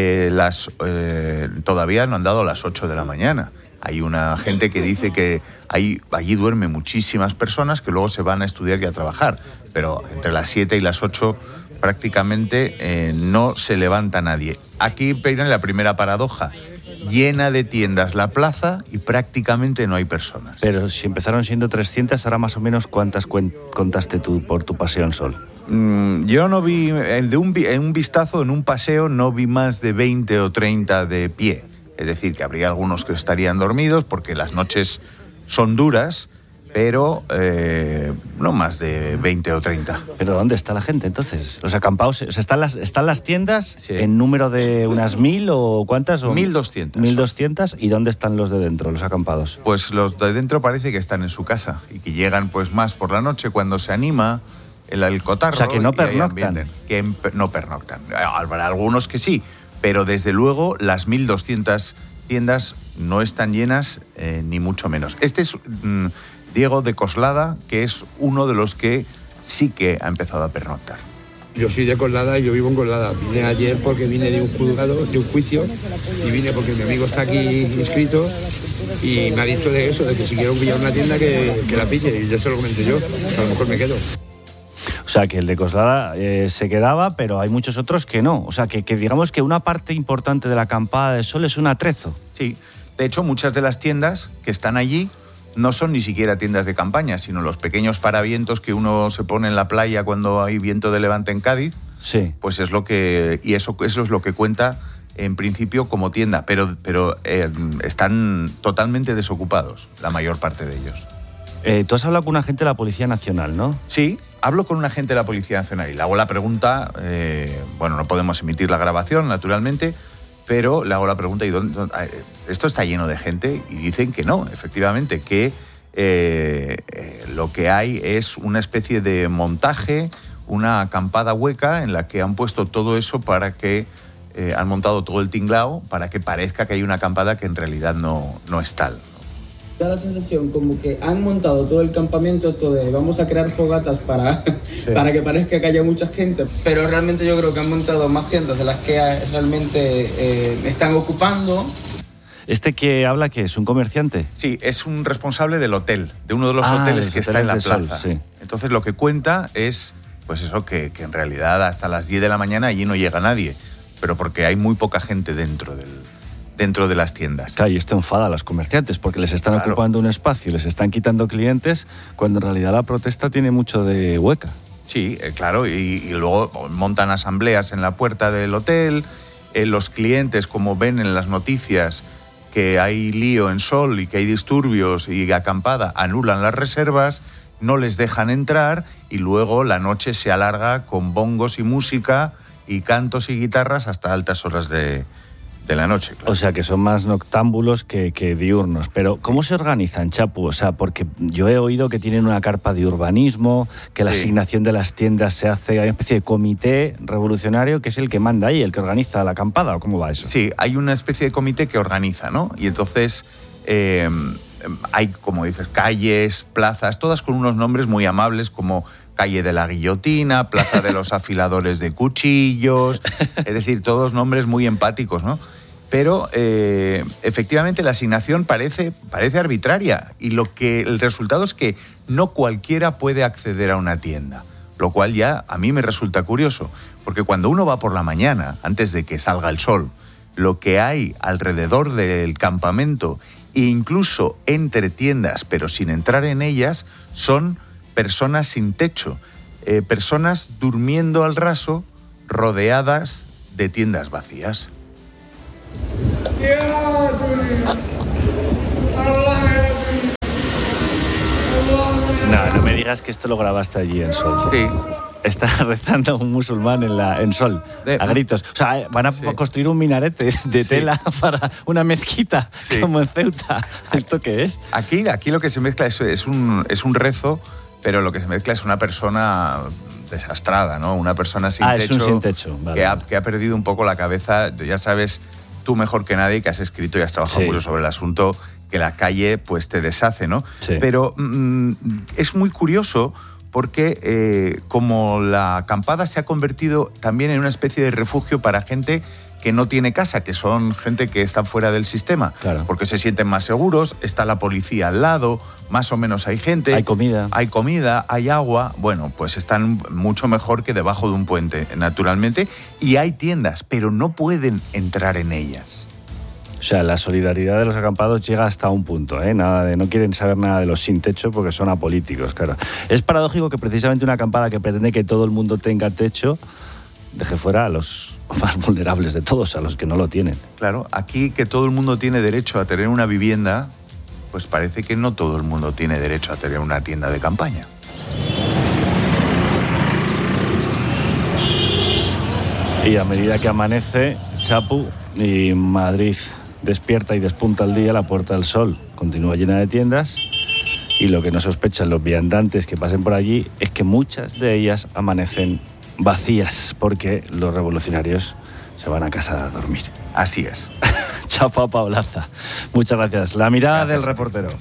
todavía no han dado las 8 de la mañana. Hay una gente que dice que allí duermen muchísimas personas que luego se van a estudiar y a trabajar. Pero entre las 7 y las 8 prácticamente no se levanta nadie. Aquí viene la primera paradoja. Llena de tiendas la plaza y prácticamente no hay personas. Pero si empezaron siendo 300, ahora más o menos ¿cuántas contaste tú por tu paseo en Sol? Yo no vi, en un vistazo, en un paseo, no vi más de 20 o 30 de pie. Es decir, que habría algunos que estarían dormidos porque las noches son duras, pero no más de 20 o 30. ¿Pero dónde está la gente entonces? Los acampados, o sea, ¿están las tiendas en número de unas 1.000 o cuántas? 1.200. 1.200. ¿Y dónde están los de dentro, los acampados? Pues los de dentro parece que están en su casa y que llegan pues más por la noche cuando se anima el cotarro. O sea, que no pernoctan. No pernoctan. Habrá algunos que sí, pero desde luego las 1.200 tiendas no están llenas, ni mucho menos. Este es Diego de Coslada, que es uno de los que sí que ha empezado a pernoctar. Yo soy de Coslada y yo vivo en Coslada. Vine ayer porque vine de un juzgado, de un juicio, y vine porque mi amigo está aquí inscrito y me ha dicho de eso, de que si quiero pillar una tienda que la pille, y ya se lo comenté yo, a lo mejor me quedo. O sea, que el de Coslada se quedaba, pero hay muchos otros que no. O sea, que digamos que una parte importante de la acampada de Sol es un atrezo. Sí, de hecho muchas de las tiendas que están allí no son ni siquiera tiendas de campaña, sino los pequeños paravientos que uno se pone en la playa cuando hay viento de levante en Cádiz. Sí. Pues es lo que... Y eso es lo que cuenta en principio como tienda, pero están totalmente desocupados, la mayor parte de ellos. Tú has hablado con un agente de la Policía Nacional, ¿no? Sí, hablo con un agente de la Policía Nacional y le hago la pregunta, bueno, no podemos emitir la grabación, naturalmente, pero le hago la pregunta, ¿y dónde, esto está lleno de gente? Y dicen que no, efectivamente, que lo que hay es una especie de montaje, una acampada hueca en la que han puesto todo eso para que, han montado todo el tinglao para que parezca que hay una acampada que en realidad no es tal. Da la sensación como que han montado todo el campamento esto de vamos a crear fogatas para que parezca que haya mucha gente, pero realmente yo creo que han montado más tiendas de las que realmente están ocupando. ¿Este que habla qué es? ¿Un comerciante? Sí, es un responsable del hotel, de uno de los hoteles que está en la plaza. Sol, sí. Entonces lo que cuenta es, pues eso, que en realidad hasta las 10 de la mañana allí no llega nadie, pero porque hay muy poca gente dentro de las tiendas. Claro, y esto enfada a los comerciantes porque les están ocupando un espacio, les están quitando clientes, cuando en realidad la protesta tiene mucho de hueca. Sí, claro, y luego montan asambleas en la puerta del hotel, los clientes, como ven en las noticias que hay lío en Sol y que hay disturbios y acampada, anulan las reservas no les dejan entrar y luego la noche se alarga con bongos y música y cantos y guitarras hasta altas horas de la noche. Claro. O sea, que son más noctámbulos que diurnos. Pero, ¿cómo se organizan, Chapu? O sea, porque yo he oído que tienen una carpa de urbanismo, que la asignación de las tiendas se hace, hay una especie de comité revolucionario que es el que manda ahí, el que organiza la acampada, ¿o cómo va eso? Sí, hay una especie de comité que organiza, ¿no? Y entonces hay, como dices, calles, plazas, todas con unos nombres muy amables como Calle de la Guillotina, Plaza de los Afiladores de Cuchillos, es decir, todos nombres muy empáticos, ¿no? Pero efectivamente la asignación parece arbitraria y el resultado es que no cualquiera puede acceder a una tienda, lo cual ya a mí me resulta curioso, porque cuando uno va por la mañana, antes de que salga el sol, lo que hay alrededor del campamento e incluso entre tiendas, pero sin entrar en ellas, son personas sin techo, personas durmiendo al raso, rodeadas de tiendas vacías. No me digas que esto lo grabaste allí en Sol. Sí. Está rezando un musulmán en Sol, a gritos. O sea, van a construir un minarete de tela para una mezquita, como en Ceuta. ¿Esto qué es? Aquí lo que se mezcla es un rezo, pero lo que se mezcla es una persona desastrada, ¿no? Una persona sin techo. Es un sin techo, vale. que ha perdido un poco la cabeza. Ya sabes, tú mejor que nadie, que has escrito y has trabajado mucho sobre el asunto, que la calle pues te deshace, ¿no? Sí. Pero es muy curioso porque como la acampada se ha convertido también en una especie de refugio para gente que no tiene casa, que son gente que está fuera del sistema, claro, porque se sienten más seguros, está la policía al lado, más o menos hay gente. Hay comida, hay agua, bueno, pues están mucho mejor que debajo de un puente, naturalmente, y hay tiendas, pero no pueden entrar en ellas. O sea, la solidaridad de los acampados llega hasta un punto, ¿eh? No quieren saber nada de los sin techo porque son apolíticos, claro. Es paradójico que precisamente una acampada que pretende que todo el mundo tenga techo deje fuera a los más vulnerables de todos, a los que no lo tienen. Claro, aquí que todo el mundo tiene derecho a tener una vivienda, pues parece que no todo el mundo tiene derecho a tener una tienda de campaña. Y a medida que amanece, Chapu, y Madrid despierta y despunta el día, la Puerta del Sol continúa llena de tiendas, y lo que no sospechan los viandantes que pasen por allí es que muchas de ellas amanecen vacías porque los revolucionarios se van a casa a dormir. Así es. Chapa Paulaza. Muchas gracias. La mirada del reportero.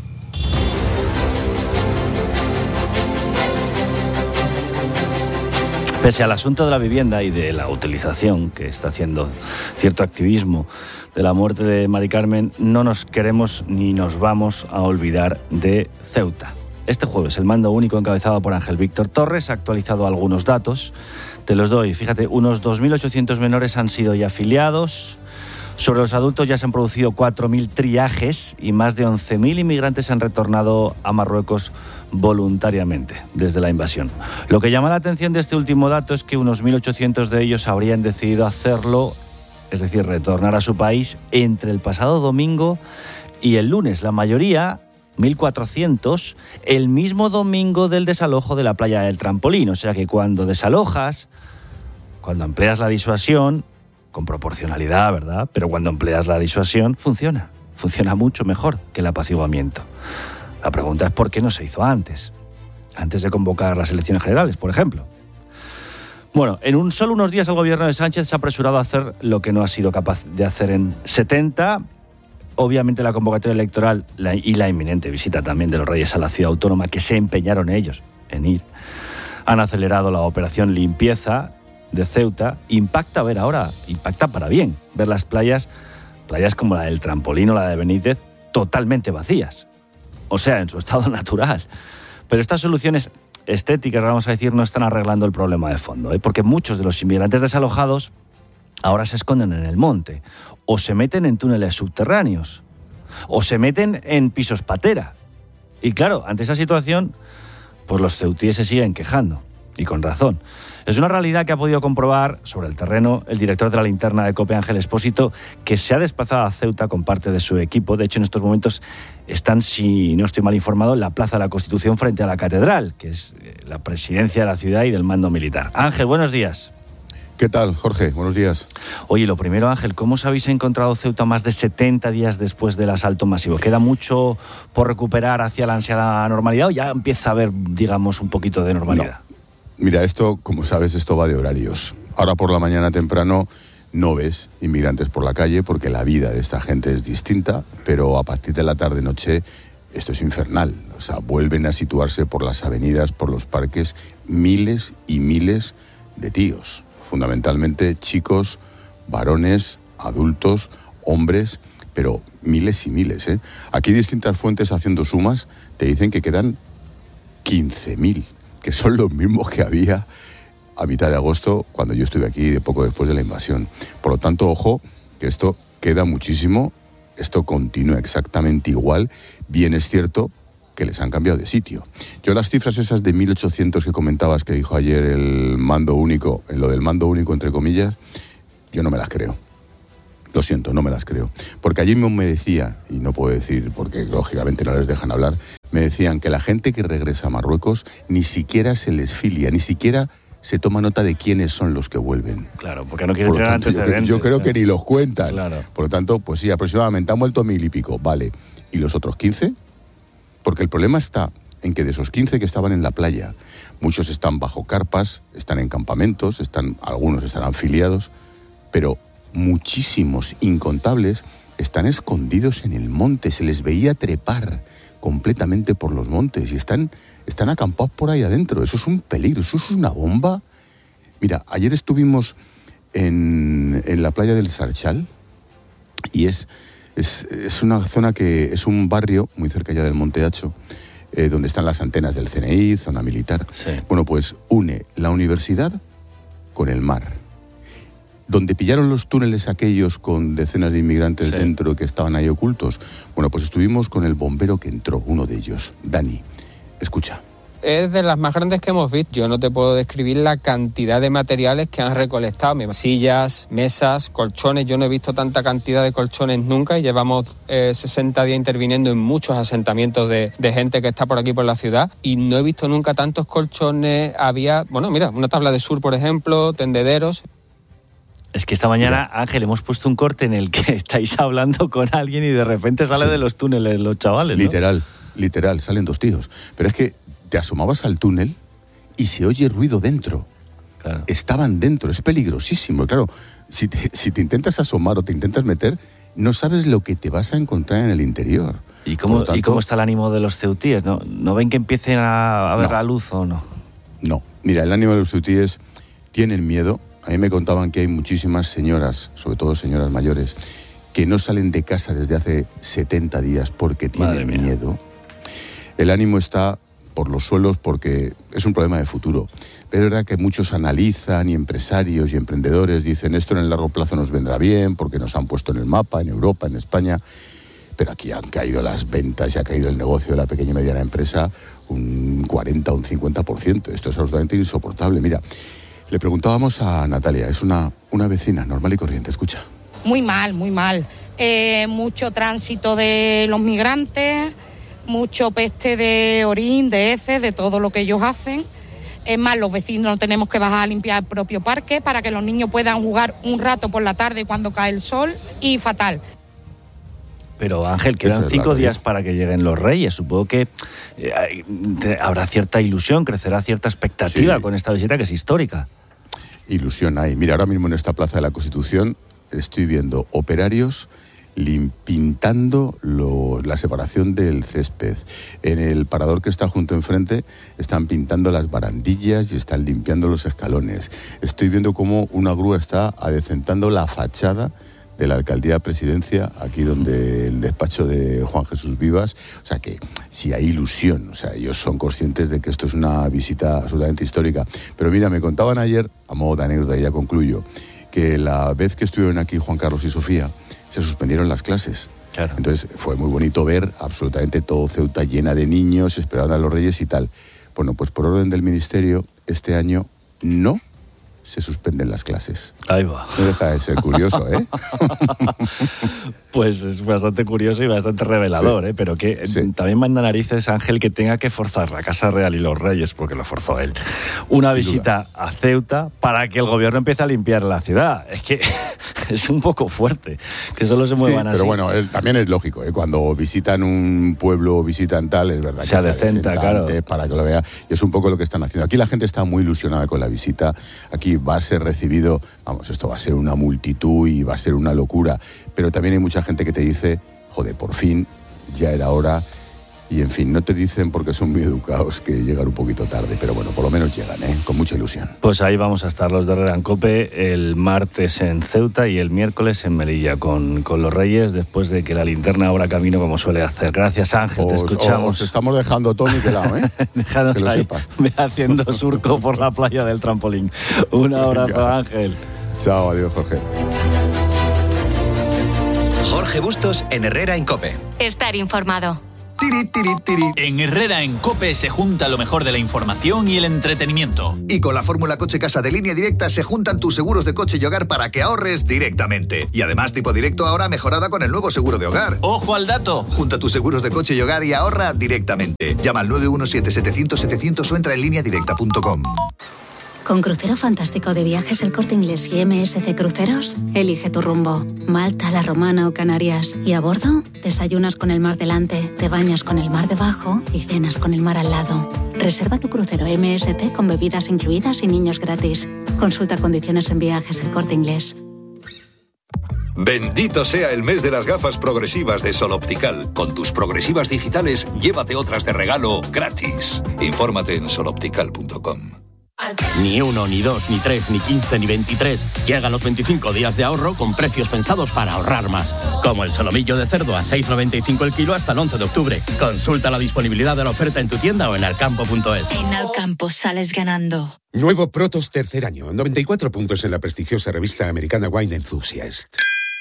Pese al asunto de la vivienda y de la utilización que está haciendo cierto activismo de la muerte de Mari Carmen, no nos queremos ni nos vamos a olvidar de Ceuta. Este jueves, el mando único encabezado por Ángel Víctor Torres ha actualizado algunos datos. Te los doy. Fíjate, unos 2.800 menores han sido ya afiliados. Sobre los adultos ya se han producido 4.000 triajes y más de 11.000 inmigrantes han retornado a Marruecos voluntariamente desde la invasión. Lo que llama la atención de este último dato es que unos 1.800 de ellos habrían decidido hacerlo, es decir, retornar a su país entre el pasado domingo y el lunes. La mayoría, 1.400, el mismo domingo del desalojo de la playa del Trampolín. O sea que cuando desalojas, cuando empleas la disuasión, con proporcionalidad, ¿verdad? Pero cuando empleas la disuasión, funciona mucho mejor que el apaciguamiento. La pregunta es ¿por qué no se hizo antes de convocar las elecciones generales, por ejemplo? Bueno, en solo unos días el gobierno de Sánchez se ha apresurado a hacer lo que no ha sido capaz de hacer en 70. Obviamente la convocatoria electoral y la inminente visita también de los Reyes a la ciudad autónoma, que se empeñaron ellos en ir, han acelerado la operación limpieza de Ceuta. Impacta para bien ver las playas como la del Trampolín o la de Benítez totalmente vacías, o sea, en su estado natural. Pero estas soluciones estéticas, vamos a decir, no están arreglando el problema de fondo, porque muchos de los inmigrantes desalojados ahora se esconden en el monte, o se meten en túneles subterráneos, o se meten en pisos patera. Y claro, ante esa situación, pues los ceutíes se siguen quejando. y con razón. Es una realidad que ha podido comprobar sobre el terreno el director de la linterna de COPE, Ángel Expósito, que se ha desplazado a Ceuta con parte de su equipo. De hecho, en estos momentos están, si no estoy mal informado, en la Plaza de la Constitución frente a la Catedral, que es la presidencia de la ciudad y del mando militar. Ángel, buenos días. ¿Qué tal, Jorge? Buenos días. Oye, lo primero, Ángel, ¿cómo os habéis encontrado Ceuta más de 70 días después del asalto masivo? ¿Queda mucho por recuperar hacia la ansiada normalidad o ya empieza a haber, digamos, un poquito de normalidad? No. Mira, esto, como sabes, esto va de horarios. Ahora por la mañana temprano no ves inmigrantes por la calle porque la vida de esta gente es distinta, pero a partir de la tarde-noche esto es infernal. O sea, vuelven a situarse por las avenidas, por los parques, miles y miles de tíos. Fundamentalmente chicos, varones, adultos, hombres, pero miles y miles, ¿eh? Aquí distintas fuentes haciendo sumas te dicen que quedan 15.000, que son los mismos que había a mitad de agosto cuando yo estuve aquí, de poco después de la invasión. Por lo tanto, ojo, que esto queda muchísimo, esto continúa exactamente igual. Bien es cierto que les han cambiado de sitio. Yo las cifras esas de 1.800 que comentabas, que dijo ayer el mando único, en lo del mando único entre comillas, yo no me las creo. Lo siento, no me las creo. Porque allí me decía, y no puedo decir porque lógicamente no les dejan hablar, me decían que la gente que regresa a Marruecos ni siquiera se les filia, ni siquiera se toma nota de quiénes son los que vuelven. Claro, porque no quieren tener antecedentes. Yo creo que ni los cuentan. Claro. Por lo tanto, pues sí, aproximadamente han vuelto 1.000 y pico, vale. ¿Y los otros 15? Porque el problema está en que de esos 15 que estaban en la playa, muchos están bajo carpas, están en campamentos, algunos estarán filiados, pero muchísimos, incontables, están escondidos en el monte. Se les veía trepar completamente por los montes y están acampados por ahí adentro. Eso es un peligro, eso es una bomba. Mira, ayer estuvimos en la playa del Sarchal y es una zona que es un barrio muy cerca ya del Monte Hacho, donde están las antenas del CNI, zona militar. Sí. Bueno, pues une la universidad con el mar. Donde pillaron los túneles aquellos con decenas de inmigrantes dentro que estaban ahí ocultos. Bueno, pues estuvimos con el bombero que entró, uno de ellos, Dani. Escucha. Es de las más grandes que hemos visto. Yo no te puedo describir la cantidad de materiales que han recolectado. Sillas, mesas, colchones. Yo no he visto tanta cantidad de colchones nunca y llevamos 60 días interviniendo en muchos asentamientos de gente que está por aquí por la ciudad y no he visto nunca tantos colchones. Había, bueno, mira, una tabla de surf, por ejemplo, tendederos. Es que esta mañana, Ángel, hemos puesto un corte en el que estáis hablando con alguien y de repente sale de los túneles los chavales, ¿no? Literal, salen dos tíos. Pero es que te asomabas al túnel y se oye ruido dentro. Claro. Estaban dentro, es peligrosísimo. Claro, si te intentas asomar o te intentas meter, no sabes lo que te vas a encontrar en el interior. ¿Y cómo está el ánimo de los ceutíes? ¿No ven que empiecen a ver la luz o no? No. Mira, el ánimo de los ceutíes tienen miedo. A mí me contaban que hay muchísimas señoras, sobre todo señoras mayores, que no salen de casa desde hace 70 días porque tienen miedo. El ánimo está por los suelos porque es un problema de futuro. Pero es verdad que muchos analizan y empresarios y emprendedores dicen esto en el largo plazo nos vendrá bien porque nos han puesto en el mapa, en Europa, en España. Pero aquí han caído las ventas y ha caído el negocio de la pequeña y mediana empresa un 40 o un 50%. Esto es absolutamente insoportable. Mira, le preguntábamos a Natalia, es una vecina normal y corriente, escucha. Muy mal, muy mal. Mucho tránsito de los migrantes, mucho peste de orín, de heces, de todo lo que ellos hacen. Es más, los vecinos tenemos que bajar a limpiar el propio parque para que los niños puedan jugar un rato por la tarde cuando cae el sol y fatal. Pero Ángel, quedan 5 días para que lleguen los Reyes. Supongo que habrá cierta ilusión, crecerá cierta expectativa con esta visita que es histórica. Ilusión hay. Mira, ahora mismo en esta Plaza de la Constitución estoy viendo operarios pintando la separación del césped. En el parador que está junto enfrente están pintando las barandillas y están limpiando los escalones. Estoy viendo cómo una grúa está adecentando la fachada de la Alcaldía de Presidencia, aquí donde el despacho de Juan Jesús Vivas. O sea que sí hay ilusión, o sea, ellos son conscientes de que esto es una visita absolutamente histórica. Pero mira, me contaban ayer, a modo de anécdota, y ya concluyo, que la vez que estuvieron aquí Juan Carlos y Sofía, se suspendieron las clases. Claro. Entonces fue muy bonito ver absolutamente todo Ceuta llena de niños, esperando a los Reyes y tal. Bueno, pues por orden del Ministerio, este año no se suspenden las clases. Ahí va. No deja de ser curioso, ¿eh? Pues es bastante curioso y bastante revelador, Sí. Pero que también manda narices, Ángel, que tenga que forzar la Casa Real y los Reyes, porque lo forzó él, una visita a Ceuta para que el gobierno empiece a limpiar la ciudad. Es que es un poco fuerte que solo se muevan así. Pero bueno, también es lógico, ¿eh? Cuando visitan un pueblo, visitan tal, es verdad que se adecenta, claro, antes para que lo vea. Y es un poco lo que están haciendo. Aquí la gente está muy ilusionada con la visita. Aquí va a ser recibido, vamos, esto va a ser una multitud y va a ser una locura. Pero también hay mucha gente que te dice, joder, por fin, ya era hora. Y en fin, no te dicen porque son muy educados que llegan un poquito tarde, pero bueno, por lo menos llegan, con mucha ilusión. Pues ahí vamos a estar los de Herrera en COPE el martes en Ceuta y el miércoles en Melilla con los Reyes, después de que la linterna abra camino como suele hacer. Gracias, Ángel, te escuchamos. Os estamos dejando todo nivelado, Déjanos que lo ahí, sepas. haciendo surco por la playa del trampolín. Un abrazo, Ángel. Chao, adiós, Jorge. Jorge Bustos en Herrera en COPE. Estar informado. En Herrera en COPE se junta lo mejor de la información y el entretenimiento. Y con la fórmula Coche Casa de Línea Directa se juntan tus seguros de coche y hogar para que ahorres directamente. Y además Tipo Directo ahora mejorada con el nuevo seguro de hogar. ¡Ojo al dato! Junta tus seguros de coche y hogar y ahorra directamente. Llama al 917-700-700 o entra en lineadirecta.com. Con Crucero Fantástico de Viajes El Corte Inglés y MSC Cruceros, elige tu rumbo. Malta, La Romana o Canarias. Y a bordo, desayunas con el mar delante, te bañas con el mar debajo y cenas con el mar al lado. Reserva tu crucero MSC con bebidas incluidas y niños gratis. Consulta condiciones en Viajes El Corte Inglés. Bendito sea el mes de las gafas progresivas de Sol Optical. Con tus progresivas digitales, llévate otras de regalo gratis. Infórmate en soloptical.com. Ni 1, ni 2, ni 3, ni 15, ni 23. Llegan los 25 días de ahorro con precios pensados para ahorrar más. Como el solomillo de cerdo a 6,95 el kilo hasta el 11 de octubre. Consulta la disponibilidad de la oferta en tu tienda o en alcampo.es. En Alcampo sales ganando. Nuevo Protos tercer año. 94 puntos en la prestigiosa revista americana Wine Enthusiast.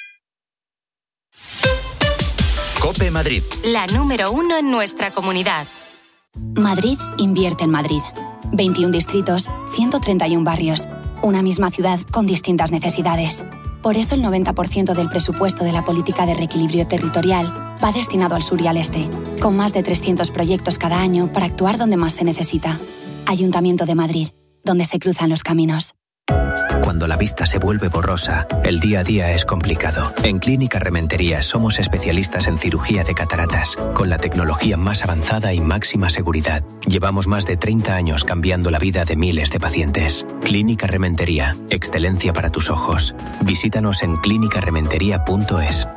COPE Madrid. La número 1 en nuestra comunidad. Madrid invierte en Madrid. 21 distritos, 131 barrios. Una misma ciudad con distintas necesidades. Por eso el 90% del presupuesto de la política de reequilibrio territorial va destinado al sur y al este, con más de 300 proyectos cada año para actuar donde más se necesita. Ayuntamiento de Madrid, donde se cruzan los caminos. Cuando la vista se vuelve borrosa, el día a día es complicado. En Clínica Rementería somos especialistas en cirugía de cataratas, con la tecnología más avanzada y máxima seguridad. Llevamos más de 30 años cambiando la vida de miles de pacientes. Clínica Rementería, excelencia para tus ojos. Visítanos en clínicarementería.es.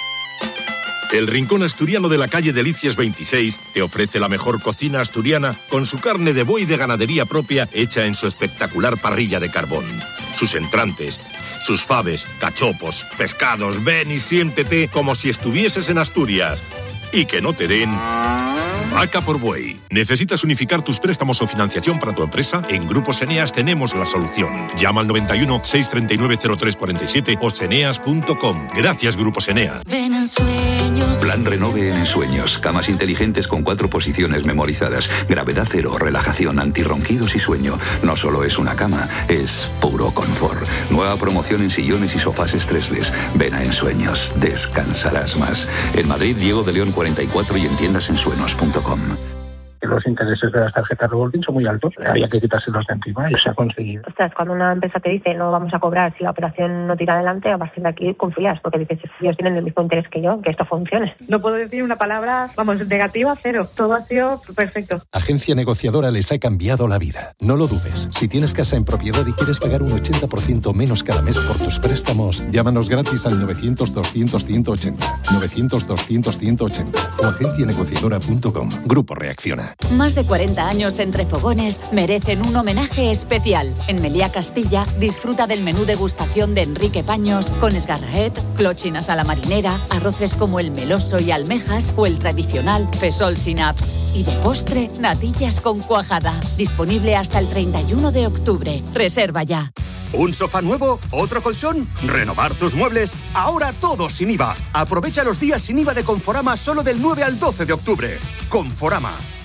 El Rincón Asturiano de la calle Delicias 26 te ofrece la mejor cocina asturiana con su carne de buey de ganadería propia hecha en su espectacular parrilla de carbón. Sus entrantes, sus faves, cachopos, pescados, ven y siéntete como si estuvieses en Asturias. Y que no te den vaca por buey. ¿Necesitas unificar tus préstamos o financiación para tu empresa? En Grupos Eneas tenemos la solución. Llama al 91 639 0347 o seneas.com. Gracias, Grupos Eneas. Ven en sueños. Plan Renove en Ensueños. Camas inteligentes con 4 posiciones memorizadas. Gravedad cero, relajación, antirronquidos y sueño. No solo es una cama, es puro confort. Nueva promoción en sillones y sofás estresles. Ven a Ensueños. Descansarás más. En Madrid, Diego de León 44 y en tiendasensuenos.com. Los intereses de las tarjetas revolving son muy altos, había que quitárselos de encima y se ha conseguido. Ostras, cuando una empresa te dice no vamos a cobrar si la operación no tira adelante, a partir de aquí confías, porque dices, ellos tienen el mismo interés que yo, que esto funcione. No puedo decir una palabra, negativa, cero. Todo ha sido perfecto. Agencia negociadora les ha cambiado la vida. No lo dudes. Si tienes casa en propiedad y quieres pagar un 80% menos cada mes por tus préstamos, llámanos gratis al 900-200-180, 900-200-180 o agencianegociadora.com. Grupo Reacciona. Más de 40 años entre fogones merecen un homenaje especial. En Meliá Castilla disfruta del menú degustación de Enrique Paños con esgarraet, clochinas a la marinera, arroces como el meloso y almejas o el tradicional fesol sin apps. Y de postre, natillas con cuajada. Disponible hasta el 31 de octubre. Reserva ya. ¿Un sofá nuevo? ¿Otro colchón? ¿Renovar tus muebles? Ahora todo sin IVA. Aprovecha los días sin IVA de Conforama solo del 9 al 12 de octubre. Conforama.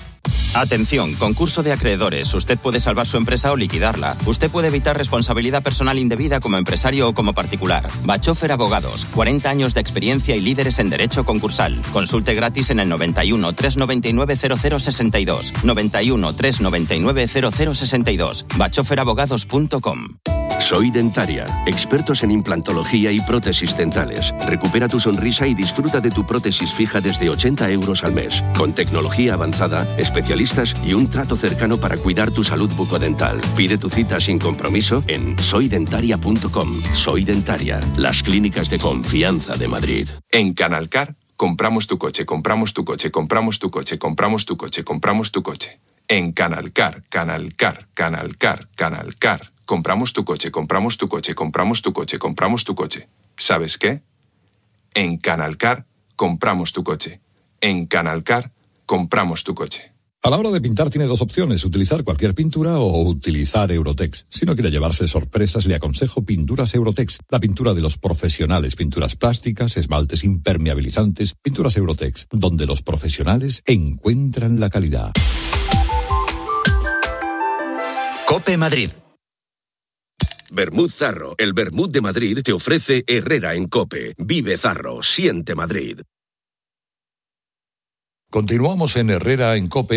Atención, concurso de acreedores. Usted puede salvar su empresa o liquidarla. Usted puede evitar responsabilidad personal indebida como empresario o como particular. Bachofer Abogados, 40 años de experiencia y líderes en derecho concursal. Consulte gratis en el 91 399 0062. 91 399 0062. bachoferabogados.com. Soy Dentaria, expertos en implantología y prótesis dentales. Recupera tu sonrisa y disfruta de tu prótesis fija desde 80 euros al mes. Con tecnología avanzada, especialistas y un trato cercano para cuidar tu salud bucodental. Pide tu cita sin compromiso en soydentaria.com. Soy Dentaria, las clínicas de confianza de Madrid. En Canalcar, compramos tu coche, compramos tu coche, compramos tu coche, compramos tu coche, compramos tu coche. En Canalcar, Canalcar, Canalcar, Canalcar. Compramos tu coche, compramos tu coche, compramos tu coche, compramos tu coche. ¿Sabes qué? En Canalcar, compramos tu coche. En Canalcar, compramos tu coche. A la hora de pintar tiene dos opciones, utilizar cualquier pintura o utilizar Eurotex. Si no quiere llevarse sorpresas, le aconsejo Pinturas Eurotex, la pintura de los profesionales, pinturas plásticas, esmaltes impermeabilizantes, Pinturas Eurotex, donde los profesionales encuentran la calidad. COPE Madrid. Vermut Zarro, el vermut de Madrid, te ofrece Herrera en COPE. Vive Zarro, siente Madrid. Continuamos en Herrera en COPE.